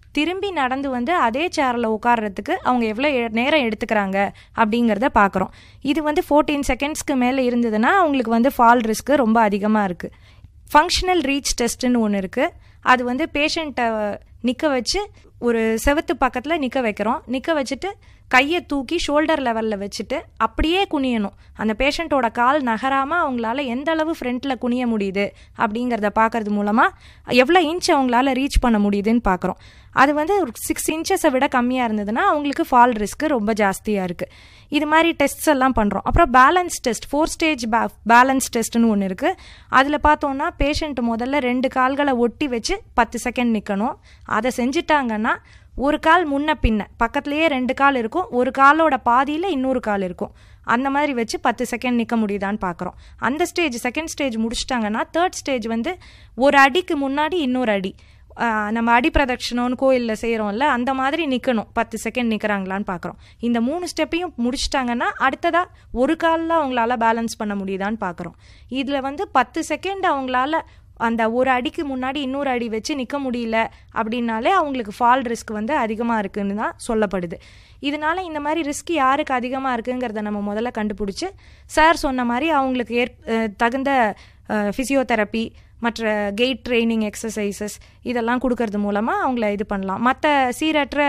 திரும்பி நடந்து வந்து அதே சேரில் உட்கார்றதுக்கு அவங்க எவ்வளோ நேரம் எடுத்துக்கிறாங்க அப்படிங்கிறத பார்க்குறோம். இது வந்து 14 செகண்ட்ஸ்க்கு மேலே இருந்ததுன்னா அவங்களுக்கு வந்து ஃபால் ரிஸ்க்கு ரொம்ப அதிகமாக இருக்குது. ஃபங்க்ஷனல் ரீச் டெஸ்ட்டுன்னு ஒன்று இருக்குது. அது வந்து பேஷண்ட்டை நிற்க வச்சு ஒரு செவத்து பக்கத்தில் நிற்க வைக்கிறோம். நிற்க வச்சுட்டு கையை தூக்கி ஷோல்டர் லெவலில் வச்சுட்டு அப்படியே குனியணும். அந்த பேஷண்ட்டோட கால் நகராமல் அவங்களால எந்த அளவு ஃப்ரண்ட்டில் குனிய முடியுது அப்படிங்கிறத பார்க்கறது மூலமாக எவ்வளோ இன்ச் அவங்களால ரீச் பண்ண முடியுதுன்னு பார்க்குறோம். அது வந்து ஒரு 6 இன்ச்சஸை விட கம்மியாக இருந்ததுன்னா அவங்களுக்கு ஃபால் ரிஸ்க்கு ரொம்ப ஜாஸ்தியாக இருக்குது. இது மாதிரி டெஸ்ட்ஸ் எல்லாம் பண்ணுறோம். அப்புறம் பேலன்ஸ் டெஸ்ட், 4 ஸ்டேஜ் பேலன்ஸ் டெஸ்ட்னு ஒன்று இருக்குது. அதில் பார்த்தோன்னா பேஷண்ட் முதல்ல 2 கால்களை ஒட்டி வச்சு 10 செகண்ட் நிற்கணும். அதை செஞ்சுட்டாங்கன்னா ஒரு கால் முன்ன பின்ன பக்கத்துலேயே 2 கால் இருக்கும், ஒரு காலோட பாதியில் இன்னொரு கால் இருக்கும். அந்த மாதிரி வச்சு 10 செகண்ட் நிற்க முடியுதான்னு பார்க்குறோம். அந்த stage, second stage முடிச்சிட்டாங்கன்னா third stage வந்து ஒரு அடிக்கு முன்னாடி இன்னொரு அடி, நம்ம அடி பிரதட்சணம்னு கோயிலில் செய்கிறோம்ல அந்த மாதிரி நிற்கணும். 10 செகண்ட் நிற்கிறாங்களான்னு பார்க்குறோம். இந்த 3 ஸ்டெப்பையும் முடிச்சிட்டாங்கன்னா அடுத்ததாக ஒரு காலில் அவங்களால பேலன்ஸ் பண்ண முடியுதான்னு பார்க்குறோம். இதில் வந்து 10 செகண்ட் அவங்களால அந்த ஒரு அடிக்கு முன்னாடி இன்னொரு அடி வச்சு நிற்க முடியல அப்படின்னாலே அவங்களுக்கு ஃபால் ரிஸ்க் வந்து அதிகமாக இருக்குன்னு தான் சொல்லப்படுது. இதனால இந்த மாதிரி ரிஸ்க் யாருக்கு அதிகமாக இருக்குங்கிறத நம்ம முதல்ல கண்டுபிடிச்சி சார் சொன்ன மாதிரி அவங்களுக்கு தகுந்த ஃபிசியோதெரப்பி மற்ற கெயிட் ட்ரைனிங் எக்ஸசைசஸ் இதெல்லாம் கொடுக்கறது மூலமாக அவங்கள இது பண்ணலாம். மற்ற சீரற்ற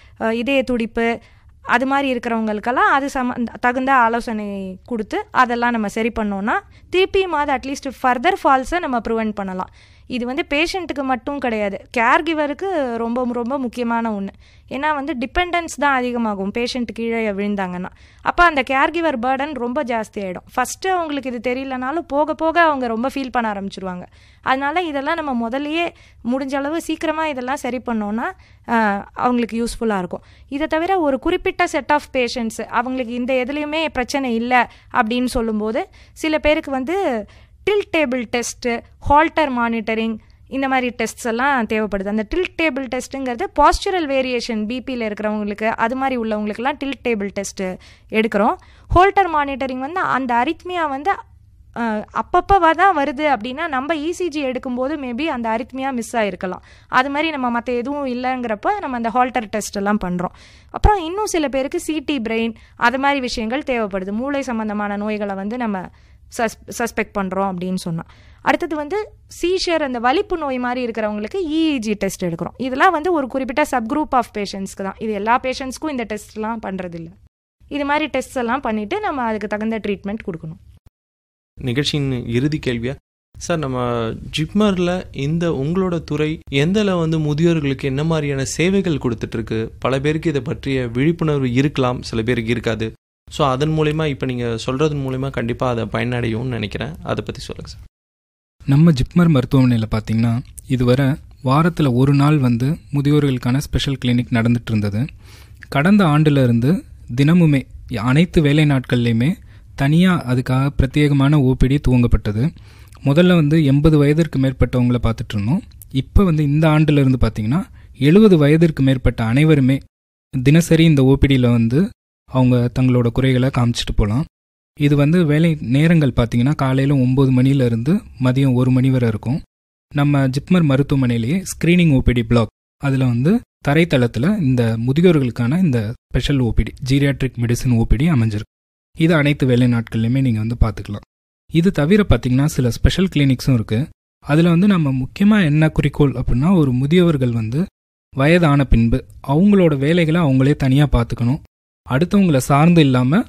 இதய துடிப்பு அது மாதிரி இருக்கிறவங்களுக்கெல்லாம் அது தகுந்த ஆலோசனை கொடுத்து அதெல்லாம் நம்ம சரி பண்ணோன்னா திருப்பியும் அது அட்லீஸ்ட் ஃபர்தர் ஃபால்ஸை நம்ம ப்ரிவெண்ட் பண்ணலாம். இது வந்து பேஷண்ட்டுக்கு மட்டும் கிடையாது, கேர் கிவருக்கு ரொம்ப ரொம்ப முக்கியமான ஒன்று. ஏன்னா வந்து டிபெண்டன்ஸ் தான் அதிகமாகும் பேஷண்ட் கீழே விழுந்தாங்கன்னா. அப்போ அந்த கேர் கிவர் பேர்டன் ரொம்ப ஜாஸ்தி ஆகிடும். ஃபஸ்ட்டு அவங்களுக்கு இது தெரியலனாலும் போக போக அவங்க ரொம்ப ஃபீல் பண்ண ஆரம்பிச்சிருவாங்க. அதனால இதெல்லாம் நம்ம முதல்லையே முடிஞ்ச அளவு சீக்கிரமாக இதெல்லாம் சரி பண்ணோன்னா அவங்களுக்கு யூஸ்ஃபுல்லாக இருக்கும். இதை தவிர ஒரு குறிப்பிட்ட செட் ஆஃப் பேஷண்ட்ஸ் அவங்களுக்கு இந்த எதுலேயுமே பிரச்சனை இல்லை அப்படின்னு சொல்லும்போது சில பேருக்கு வந்து tilt table test, Holter monitoring இந்த மாதிரி டெஸ்ட்ஸ் எல்லாம் தேவைப்படுது. அந்த டில்ட் டேபிள் டெஸ்ட்டுங்கிறது பாஸ்சுரல் வேரியேஷன் பிபியில் இருக்கிறவங்களுக்கு அது மாதிரி உள்ளவங்களுக்குலாம் டில்ட் டேபிள் டெஸ்ட்டு எடுக்கிறோம். ஹால்டர் மானிட்டரிங் வந்து அந்த அரித்மியா வந்து அப்பப்போ தான் வருது அப்படின்னா நம்ம இசிஜி எடுக்கும்போது மேபி அந்த அரித்மியா மிஸ் ஆகிருக்கலாம். அது மாதிரி நம்ம மற்ற எதுவும் இல்லைங்கிறப்ப நம்ம அந்த ஹால்டர் டெஸ்ட் எல்லாம் பண்ணுறோம். அப்புறம் இன்னும் சில பேருக்கு சிடி பிரெயின் அது மாதிரி விஷயங்கள் தேவைப்படுது. மூளை சம்மந்தமான நோய்களை வந்து நம்ம சஸ்பெக்ட் பண்ணுறோம் அப்படின்னு சொன்னோம். அடுத்தது வந்து சீஷர், அந்த வலிப்பு நோய் மாதிரி இருக்கிறவங்களுக்கு இஇஜி டெஸ்ட் எடுக்கிறோம். இதெல்லாம் வந்து ஒரு குறிப்பிட்ட சப்குரூப் ஆஃப் பேஷண்ட்ஸ்க்கு தான். இது எல்லா பேஷண்ட்ஸ்க்கும் இந்த டெஸ்ட்லாம் பண்ணுறதில்ல. இது மாதிரி டெஸ்ட் எல்லாம் பண்ணிவிட்டு நம்ம அதுக்கு தகுந்த ட்ரீட்மெண்ட் கொடுக்கணும்.
நிகழ்ச்சியின் இறுதி கேள்வியா சார், நம்ம ஜிப்மரில் இந்த உங்களோட துறை எந்தளவு வந்து முதியோர்களுக்கு என்ன மாதிரியான சேவைகள் கொடுத்துட்ருக்கு? பல பேருக்கு இதை பற்றிய விழிப்புணர்வு இருக்கலாம், சில பேருக்கு இருக்காது. ஸோ அதன் மூலயமா இப்போ நீங்கள் சொல்கிறது மூலயமா கண்டிப்பாக அதை பயனடையும்னு நினைக்கிறேன். அதை பற்றி சொல்லுங்கள் சார்.
நம்ம ஜிப்மர் மருத்துவமனையில் பார்த்திங்கன்னா இதுவரை வாரத்தில் ஒரு நாள் வந்து முதியோர்களுக்கான ஸ்பெஷல் கிளினிக் நடந்துட்டு இருந்தது. கடந்த ஆண்டிலிருந்து தினமுமே அனைத்து வேலை நாட்கள்லையுமே தனியாக அதுக்காக பிரத்யேகமான ஓபிடி துவங்கப்பட்டது. முதல்ல வந்து 80 வயதிற்கு மேற்பட்டவங்களை பார்த்துட்டு இருந்தோம். இப்போ வந்து இந்த ஆண்டிலிருந்து பார்த்திங்கன்னா 70 வயதிற்கு மேற்பட்ட அனைவருமே தினசரி இந்த ஓபிடியில் வந்து அவங்க தங்களோட குறைகளை காமிச்சிட்டு போகலாம். இது வந்து வேலை நேரங்கள் பார்த்திங்கன்னா காலையில் 9 மணிலேருந்து மதியம் 1 மணி வரை இருக்கும். நம்ம ஜிப்மர் மருத்துவமனையிலேயே ஸ்க்ரீனிங் ஓபிடி பிளாக் அதில் வந்து தரைத்தளத்தில் இந்த முதியோர்களுக்கான இந்த special OPD geriatric medicine OPD அமைஞ்சிருக்கு. இது அனைத்து வேலை நாட்கள்லையுமே நீங்கள் வந்து பார்த்துக்கலாம். இது தவிர பார்த்திங்கன்னா சில ஸ்பெஷல் கிளினிக்ஸும் இருக்குது. அதில் வந்து நம்ம முக்கியமாக என்ன குறிக்கோள் அப்படின்னா, ஒரு முதியவர்கள் வந்து வயதான பின்பு அவங்களோட வேலைகளை அவங்களே தனியாக பார்த்துக்கணும், அடுத்தவங்களை சார்ந்து இல்லாமல்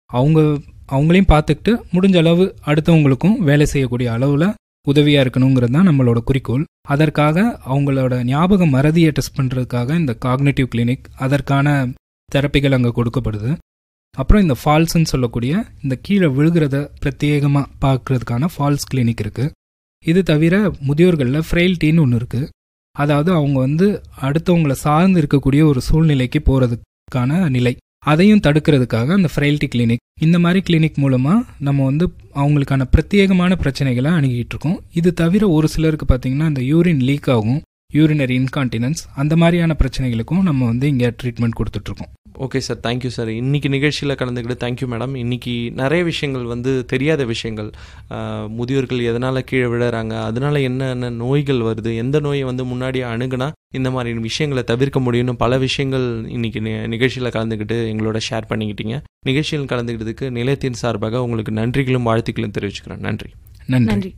அவங்களையும் பார்த்துக்கிட்டு முடிஞ்ச அளவு அடுத்தவங்களுக்கும் வேலை செய்யக்கூடிய அளவில் உதவியாக இருக்கணுங்கிறது தான் நம்மளோட குறிக்கோள். அதற்காக அவங்களோட ஞாபக மறதியை டெஸ்ட் பண்ணுறதுக்காக இந்த காக்னேட்டிவ் கிளினிக், அதற்கான தெரப்பிகள் அங்கே கொடுக்கப்படுது. அப்புறம் இந்த ஃபால்ஸ்ன்னு சொல்லக்கூடிய இந்த கீழே விழுகிறத பிரத்யேகமாக பார்க்கறதுக்கான ஃபால்ஸ் கிளினிக் இருக்குது. இது தவிர முதியோர்களில் ஃப்ரெயில்ட்டின்னு ஒன்று இருக்குது. அதாவது அவங்க வந்து அடுத்தவங்களை சார்ந்து இருக்கக்கூடிய ஒரு சூழ்நிலைக்கு போகிறதுக்கான நிலை, அதையும் தடுக்கிறதுக்காக அந்த ஃப்ரெயில்ட்டி கிளினிக், இந்த மாதிரி கிளினிக் மூலமாக நம்ம வந்து அவங்களுக்கான பிரத்யேகமான பிரச்சனைகளை அணுகிட்டு இருக்கோம். இது தவிர ஒரு சிலருக்கு பார்த்திங்கன்னா இந்த யூரின் லீக் ஆகும். யூரினரி இன்கான்டினன்ஸ், அந்த மாதிரியான பிரச்சனைகளுக்கும் நம்ம வந்து இங்கே ட்ரீட்மெண்ட் கொடுத்துட்ருக்கோம்.
Okay sir, thank you sir. இன்றைக்கி நிகழ்ச்சியில் கலந்துக்கிட்டு தேங்க்யூ மேடம். இன்றைக்கி நிறைய விஷயங்கள் வந்து தெரியாத விஷயங்கள், முதியோர்கள் எதனால் கீழே விழுறாங்க, அதனால் என்னென்ன நோய்கள் வருது, எந்த நோயை வந்து முன்னாடியே அணுகுனா இந்த மாதிரி விஷயங்களை தவிர்க்க முடியும்னு பல விஷயங்கள் இன்றைக்கி நிகழ்ச்சியில் கலந்துக்கிட்டு எங்களோட ஷேர் பண்ணிக்கிட்டீங்க. நிகழ்ச்சியில் கலந்துக்கிட்டதுக்கு நிலையத்தின் சார்பாக உங்களுக்கு நன்றிகளும் வாழ்த்துக்களும் தெரிவிச்சுக்கிறேன். நன்றி.
நன்றி.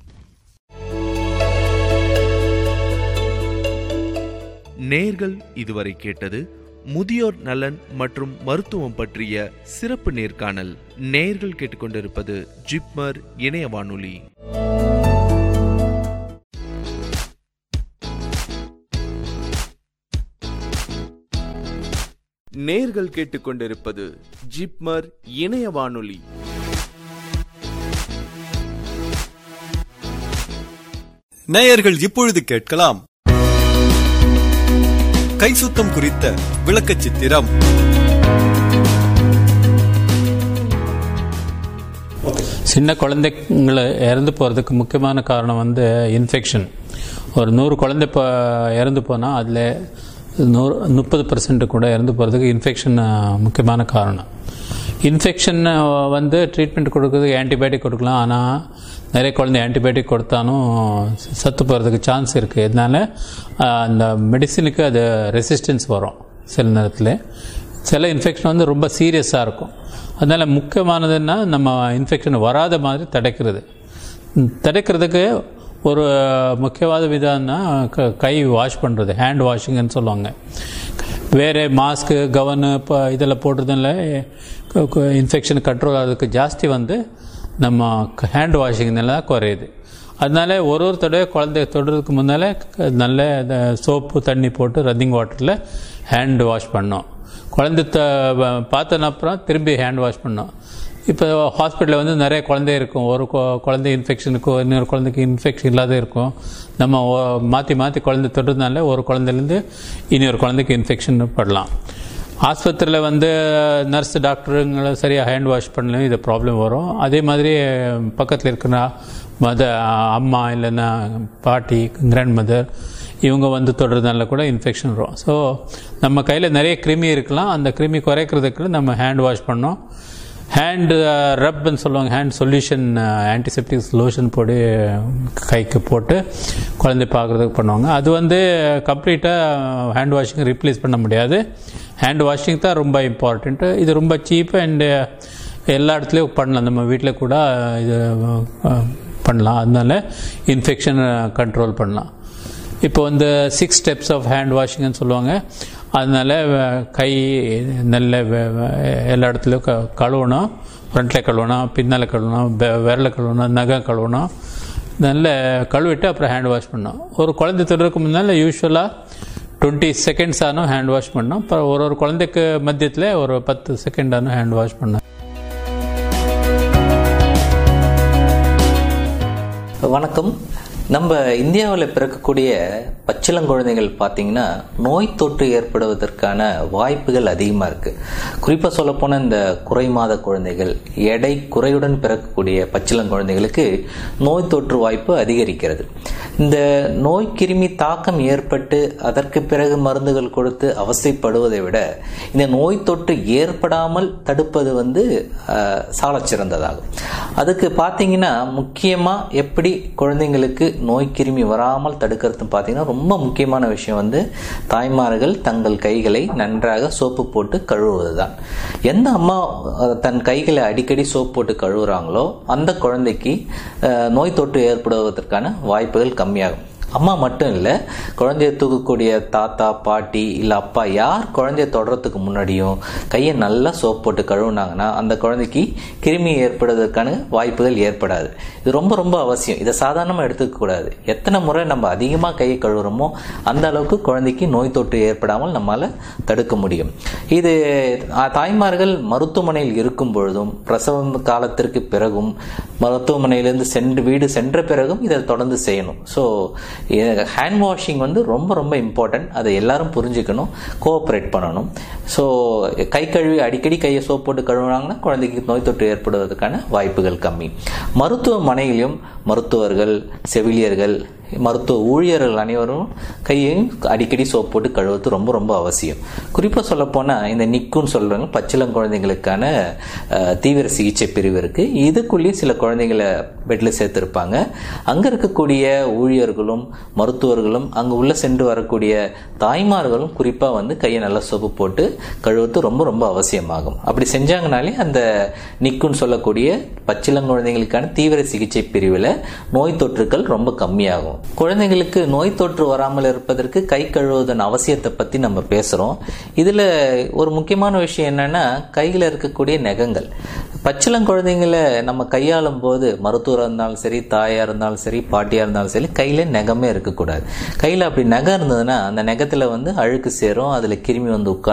நேர்கள் இதுவரை கேட்டது முதியோர் நலன் மற்றும் மருத்துவம் பற்றிய சிறப்பு நேர்காணல். நேர்கள் கேட்டுக்கொண்டிருப்பது ஜிப்மர் இணைய வானொலி. நேர்கள் கேட்டுக்கொண்டிருப்பது ஜிப்மர் இணைய வானொலி.
நேயர்கள் இப்பொழுது கேட்கலாம் கை சுத்தம் குறித்த விளக்கச் சித்திரம்.
சின்ன குழந்தைங்களை இறந்து போகிறதுக்கு முக்கியமான காரணம் வந்து இன்ஃபெக்ஷன். ஒரு 100 குழந்தை இப்போ இறந்து போனால் அதில் 30% கூட இறந்து போகிறதுக்கு இன்ஃபெக்ஷன் முக்கியமான காரணம். இன்ஃபெக்ஷன் வந்து ட்ரீட்மெண்ட் கொடுக்குறதுக்கு ஆன்டிபயோட்டிக் கொடுக்கலாம். ஆனால் நிறைய குழந்தை ஆன்டிபயோட்டிக் கொடுத்தாலும் சத்து போகிறதுக்கு சான்ஸ் இருக்குது. இதனால் அந்த மெடிசினுக்கு அது ரெசிஸ்டன்ஸ் வரும். சில நேரத்தில் சில இன்ஃபெக்ஷன் வந்து ரொம்ப சீரியஸாக இருக்கும். அதனால் முக்கியமானதுன்னா நம்ம இன்ஃபெக்ஷன் வராத மாதிரி தடுக்கிறதுக்கு ஒரு முக்கியவாத விதம்னா கை வாஷ் பண்ணுறது, ஹேண்ட் வாஷிங்னு சொல்லுவாங்க. வேறு மாஸ்க்கு கவனு இப்போ இதில் போடுறதுனால இன்ஃபெக்ஷன் கண்ட்ரோல் ஆகிறதுக்கு ஜாஸ்தி வந்து நம்ம ஹேண்ட் வாஷிங்னால தான் குறையுது. அதனால ஒரு தடவை குழந்தைய தொடுறதுக்கு முன்னால் நல்ல சோப்பு தண்ணி போட்டு ரன்னிங் வாட்டரில் ஹேண்ட் வாஷ் பண்ணோம். குழந்தை பார்த்தன அப்புறம் திரும்பி ஹேண்ட் வாஷ் பண்ணோம். இப்போ ஹாஸ்பிட்டலில் வந்து நிறைய குழந்தை இருக்கும். ஒரு குழந்தை இன்ஃபெக்ஷனுக்கும் இன்னொரு குழந்தைக்கு இன்ஃபெக்ஷன் இல்லாத இருக்கும். நம்ம மாற்றி குழந்தை தொடுறதுனால ஒரு குழந்தைலேருந்து இன்னொரு குழந்தைக்கு இன்ஃபெக்ஷன் படலாம். ஆஸ்பத்திரியில் வந்து நர்ஸ் டாக்டருங்களை சரியாக ஹேண்ட் வாஷ் பண்ணலையும் இது ப்ராப்ளம் வரும். அதே மாதிரி பக்கத்தில் இருக்கிற அம்மா இல்லைன்னா பாட்டி, கிராண்ட் மதர் இவங்க வந்து தொடுறதுனால கூட இன்ஃபெக்ஷன் வரும். ஸோ நம்ம கையில் நிறைய கிருமி இருக்கலாம். அந்த கிருமி குறைக்கிறதுக்கு நம்ம ஹேண்ட் வாஷ் பண்ணோம். ஹேண்டு ரப்னு சொல்லுவாங்க, ஹேண்ட் சொல்யூஷன் ஆன்டிசெப்டிக் லோஷன் போட்டு கைக்கு போட்டு குழந்தை பார்க்குறதுக்கு பண்ணுவாங்க. அது வந்து கம்ப்ளீட்டாக ஹேண்ட் வாஷிங் ரீப்ளேஸ் பண்ண முடியாது. ஹேண்ட் வாஷிங் தான் ரொம்ப இம்பார்ட்டண்ட்டு. இது ரொம்ப சீப்பு அண்டு எல்லா இடத்துலையும் பண்ணலாம். நம்ம வீட்டில் கூட இது பண்ணலாம். அதனால இன்ஃபெக்ஷன் கண்ட்ரோல் பண்ணலாம். இப்போ வந்து 6 steps ஆஃப் ஹேண்ட் வாஷிங்னு சொல்லுவாங்க. அதனால கை நல்ல எல்லா இடத்துலையும் கழுவணும். ஃப்ரண்ட்டில் கழுவணும், பின்னால் கழுவணும், விரல கழுவணும், நகை கழுவணும். நல்ல கழுவிட்டு அப்புறம் ஹேண்ட் வாஷ் பண்ணணும். ஒரு குழந்தை தொடுறதுக்கு முன்னால் யூஸ்வலாக 20 seconds ஆனும் ஹேண்ட் வாஷ் பண்ணோம். அப்புறம் ஒரு குழந்தைக்கு மத்தியத்தில் ஒரு 10 செகண்ட் ஆனும் ஹேண்ட் வாஷ் பண்ணோம்.
வணக்கம். நம்ம இந்தியாவில் பிறக்கக்கூடிய பச்சிளங்குழந்தைகள் பார்த்தீங்கன்னா நோய் தொற்று ஏற்படுவதற்கான வாய்ப்புகள் அதிகமாக இருக்குது. குறிப்பாக சொல்லப்போனால் இந்த குறை மாத குழந்தைகள், எடை குறையுடன் பிறக்கக்கூடிய பச்சிளங்குழந்தைகளுக்கு நோய் தொற்று வாய்ப்பு அதிகரிக்கிறது. இந்த நோய் கிருமி தாக்கம் ஏற்பட்டு அதற்கு பிறகு மருந்துகள் கொடுத்து அவசைப்படுவதை விட இந்த நோய் தொற்று ஏற்படாமல் தடுப்பது வந்து சாலச் சிறந்ததாகும். அதுக்கு பார்த்தீங்கன்னா முக்கியமாக எப்படி குழந்தைங்களுக்கு நோய் கிருமி வராமல் தடுக்கிறது பார்த்தீங்கன்னா ரொம்ப முக்கியமான விஷயம் வந்து தாய்மார்கள் தங்கள் கைகளை நன்றாக சோப்பு போட்டு கழுவுவது தான். எந்த அம்மா தன் கைகளை அடிக்கடி சோப்பு போட்டு கழுவுறாங்களோ அந்த குழந்தைக்கு நோய் தொற்று ஏற்படுவதற்கான வாய்ப்புகள் கம்மியாகும். அம்மா மட்டும் இல்லை, குழந்தைய தூக்கக்கூடிய தாத்தா, பாட்டி இல்லை அப்பா யார் குழந்தைய தொடுறதுக்கு முன்னாடியும் கையை நல்லா சோப் போட்டு கழுவுனாங்கன்னா அந்த குழந்தைக்கு கிருமி ஏற்படுவதற்கான வாய்ப்புகள் ஏற்படாது. இது ரொம்ப ரொம்ப அவசியம். இதை சாதாரணமாக எடுத்துக்கக்கூடாது. எத்தனை முறை நம்ம அதிகமாக கையை கழுவுறோமோ அந்த அளவுக்கு குழந்தைக்கு நோய் தொற்று ஏற்படாமல் நம்மளால் தடுக்க முடியும். இது தாய்மார்கள் மருத்துவமனையில் இருக்கும் பொழுதும் பிரசவம் காலத்திற்கு பிறகும் மருத்துவமனையிலிருந்து வீடு சென்ற பிறகும் இதை தொடர்ந்து செய்யணும். ஸோ ஹேண்ட் வாஷிங் வந்து ரொம்ப ரொம்ப இம்பார்ட்டன்ட். அதை எல்லாரும் புரிஞ்சுக்கணும், கோஆப்ரேட் பண்ணணும். ஸோ கை கழுவி அடிக்கடி கையை சோப் போட்டு கழுவுனாங்கன்னா குழந்தைக்கு நோய் தொற்று ஏற்படுவதற்கான வாய்ப்புகள் கம்மி. மருத்துவமனையிலும் மருத்துவர்கள், செவிலியர்கள், மருத்துவ ஊழியர்கள் அனைவரும் கையையும் அடிக்கடி சோப் போட்டு கழுவுறது ரொம்ப ரொம்ப அவசியம். குறிப்பாக சொல்லப்போனால் இந்த நிக்குன்னு சொல்கிறாங்க, பச்சிளம் குழந்தைங்களுக்கான தீவிர சிகிச்சை பிரிவு இருக்குது. இதுக்குள்ளேயும் சில குழந்தைங்களை பெட்டில் சேர்த்துருப்பாங்க. அங்கே இருக்கக்கூடிய ஊழியர்களும் மருத்துவர்களும் அங்கே உள்ள சென்று வரக்கூடிய தாய்மார்களும் குறிப்பாக வந்து கையை நல்லா சோப்பு போட்டு கழுவுறது ரொம்ப ரொம்ப அவசியமாகும். அப்படி செஞ்சாங்கனாலே அந்த நிக்குன்னு சொல்லக்கூடிய பச்சிளங்குழந்தைகளுக்கான தீவிர சிகிச்சை பிரிவில் நோய் தொற்றுக்கள் ரொம்ப கம்மியாகும். குழந்தைங்களுக்கு நோய் தொற்று வராமல் இருப்பதற்கு கை கழுவுவதன் அவசியத்தை பற்றி நம்ம பேசுகிறோம். இதில் ஒரு முக்கியமான விஷயம் என்னன்னா, கையில் இருக்கக்கூடிய நகங்கள். பச்சிளங்குழந்தைங்களை நம்ம கையாளும் போது மருத்துவராக இருந்தாலும் சரி, தாயாக இருந்தாலும் சரி, பாட்டியாக இருந்தாலும் சரி, கையில் நகமே இருக்கக்கூடாது. கையில் அப்படி நகம் இருந்ததுன்னா அந்த நகத்தில் வந்து அழுக்கு சேரும், அதில் கிருமி வந்து உட்கார்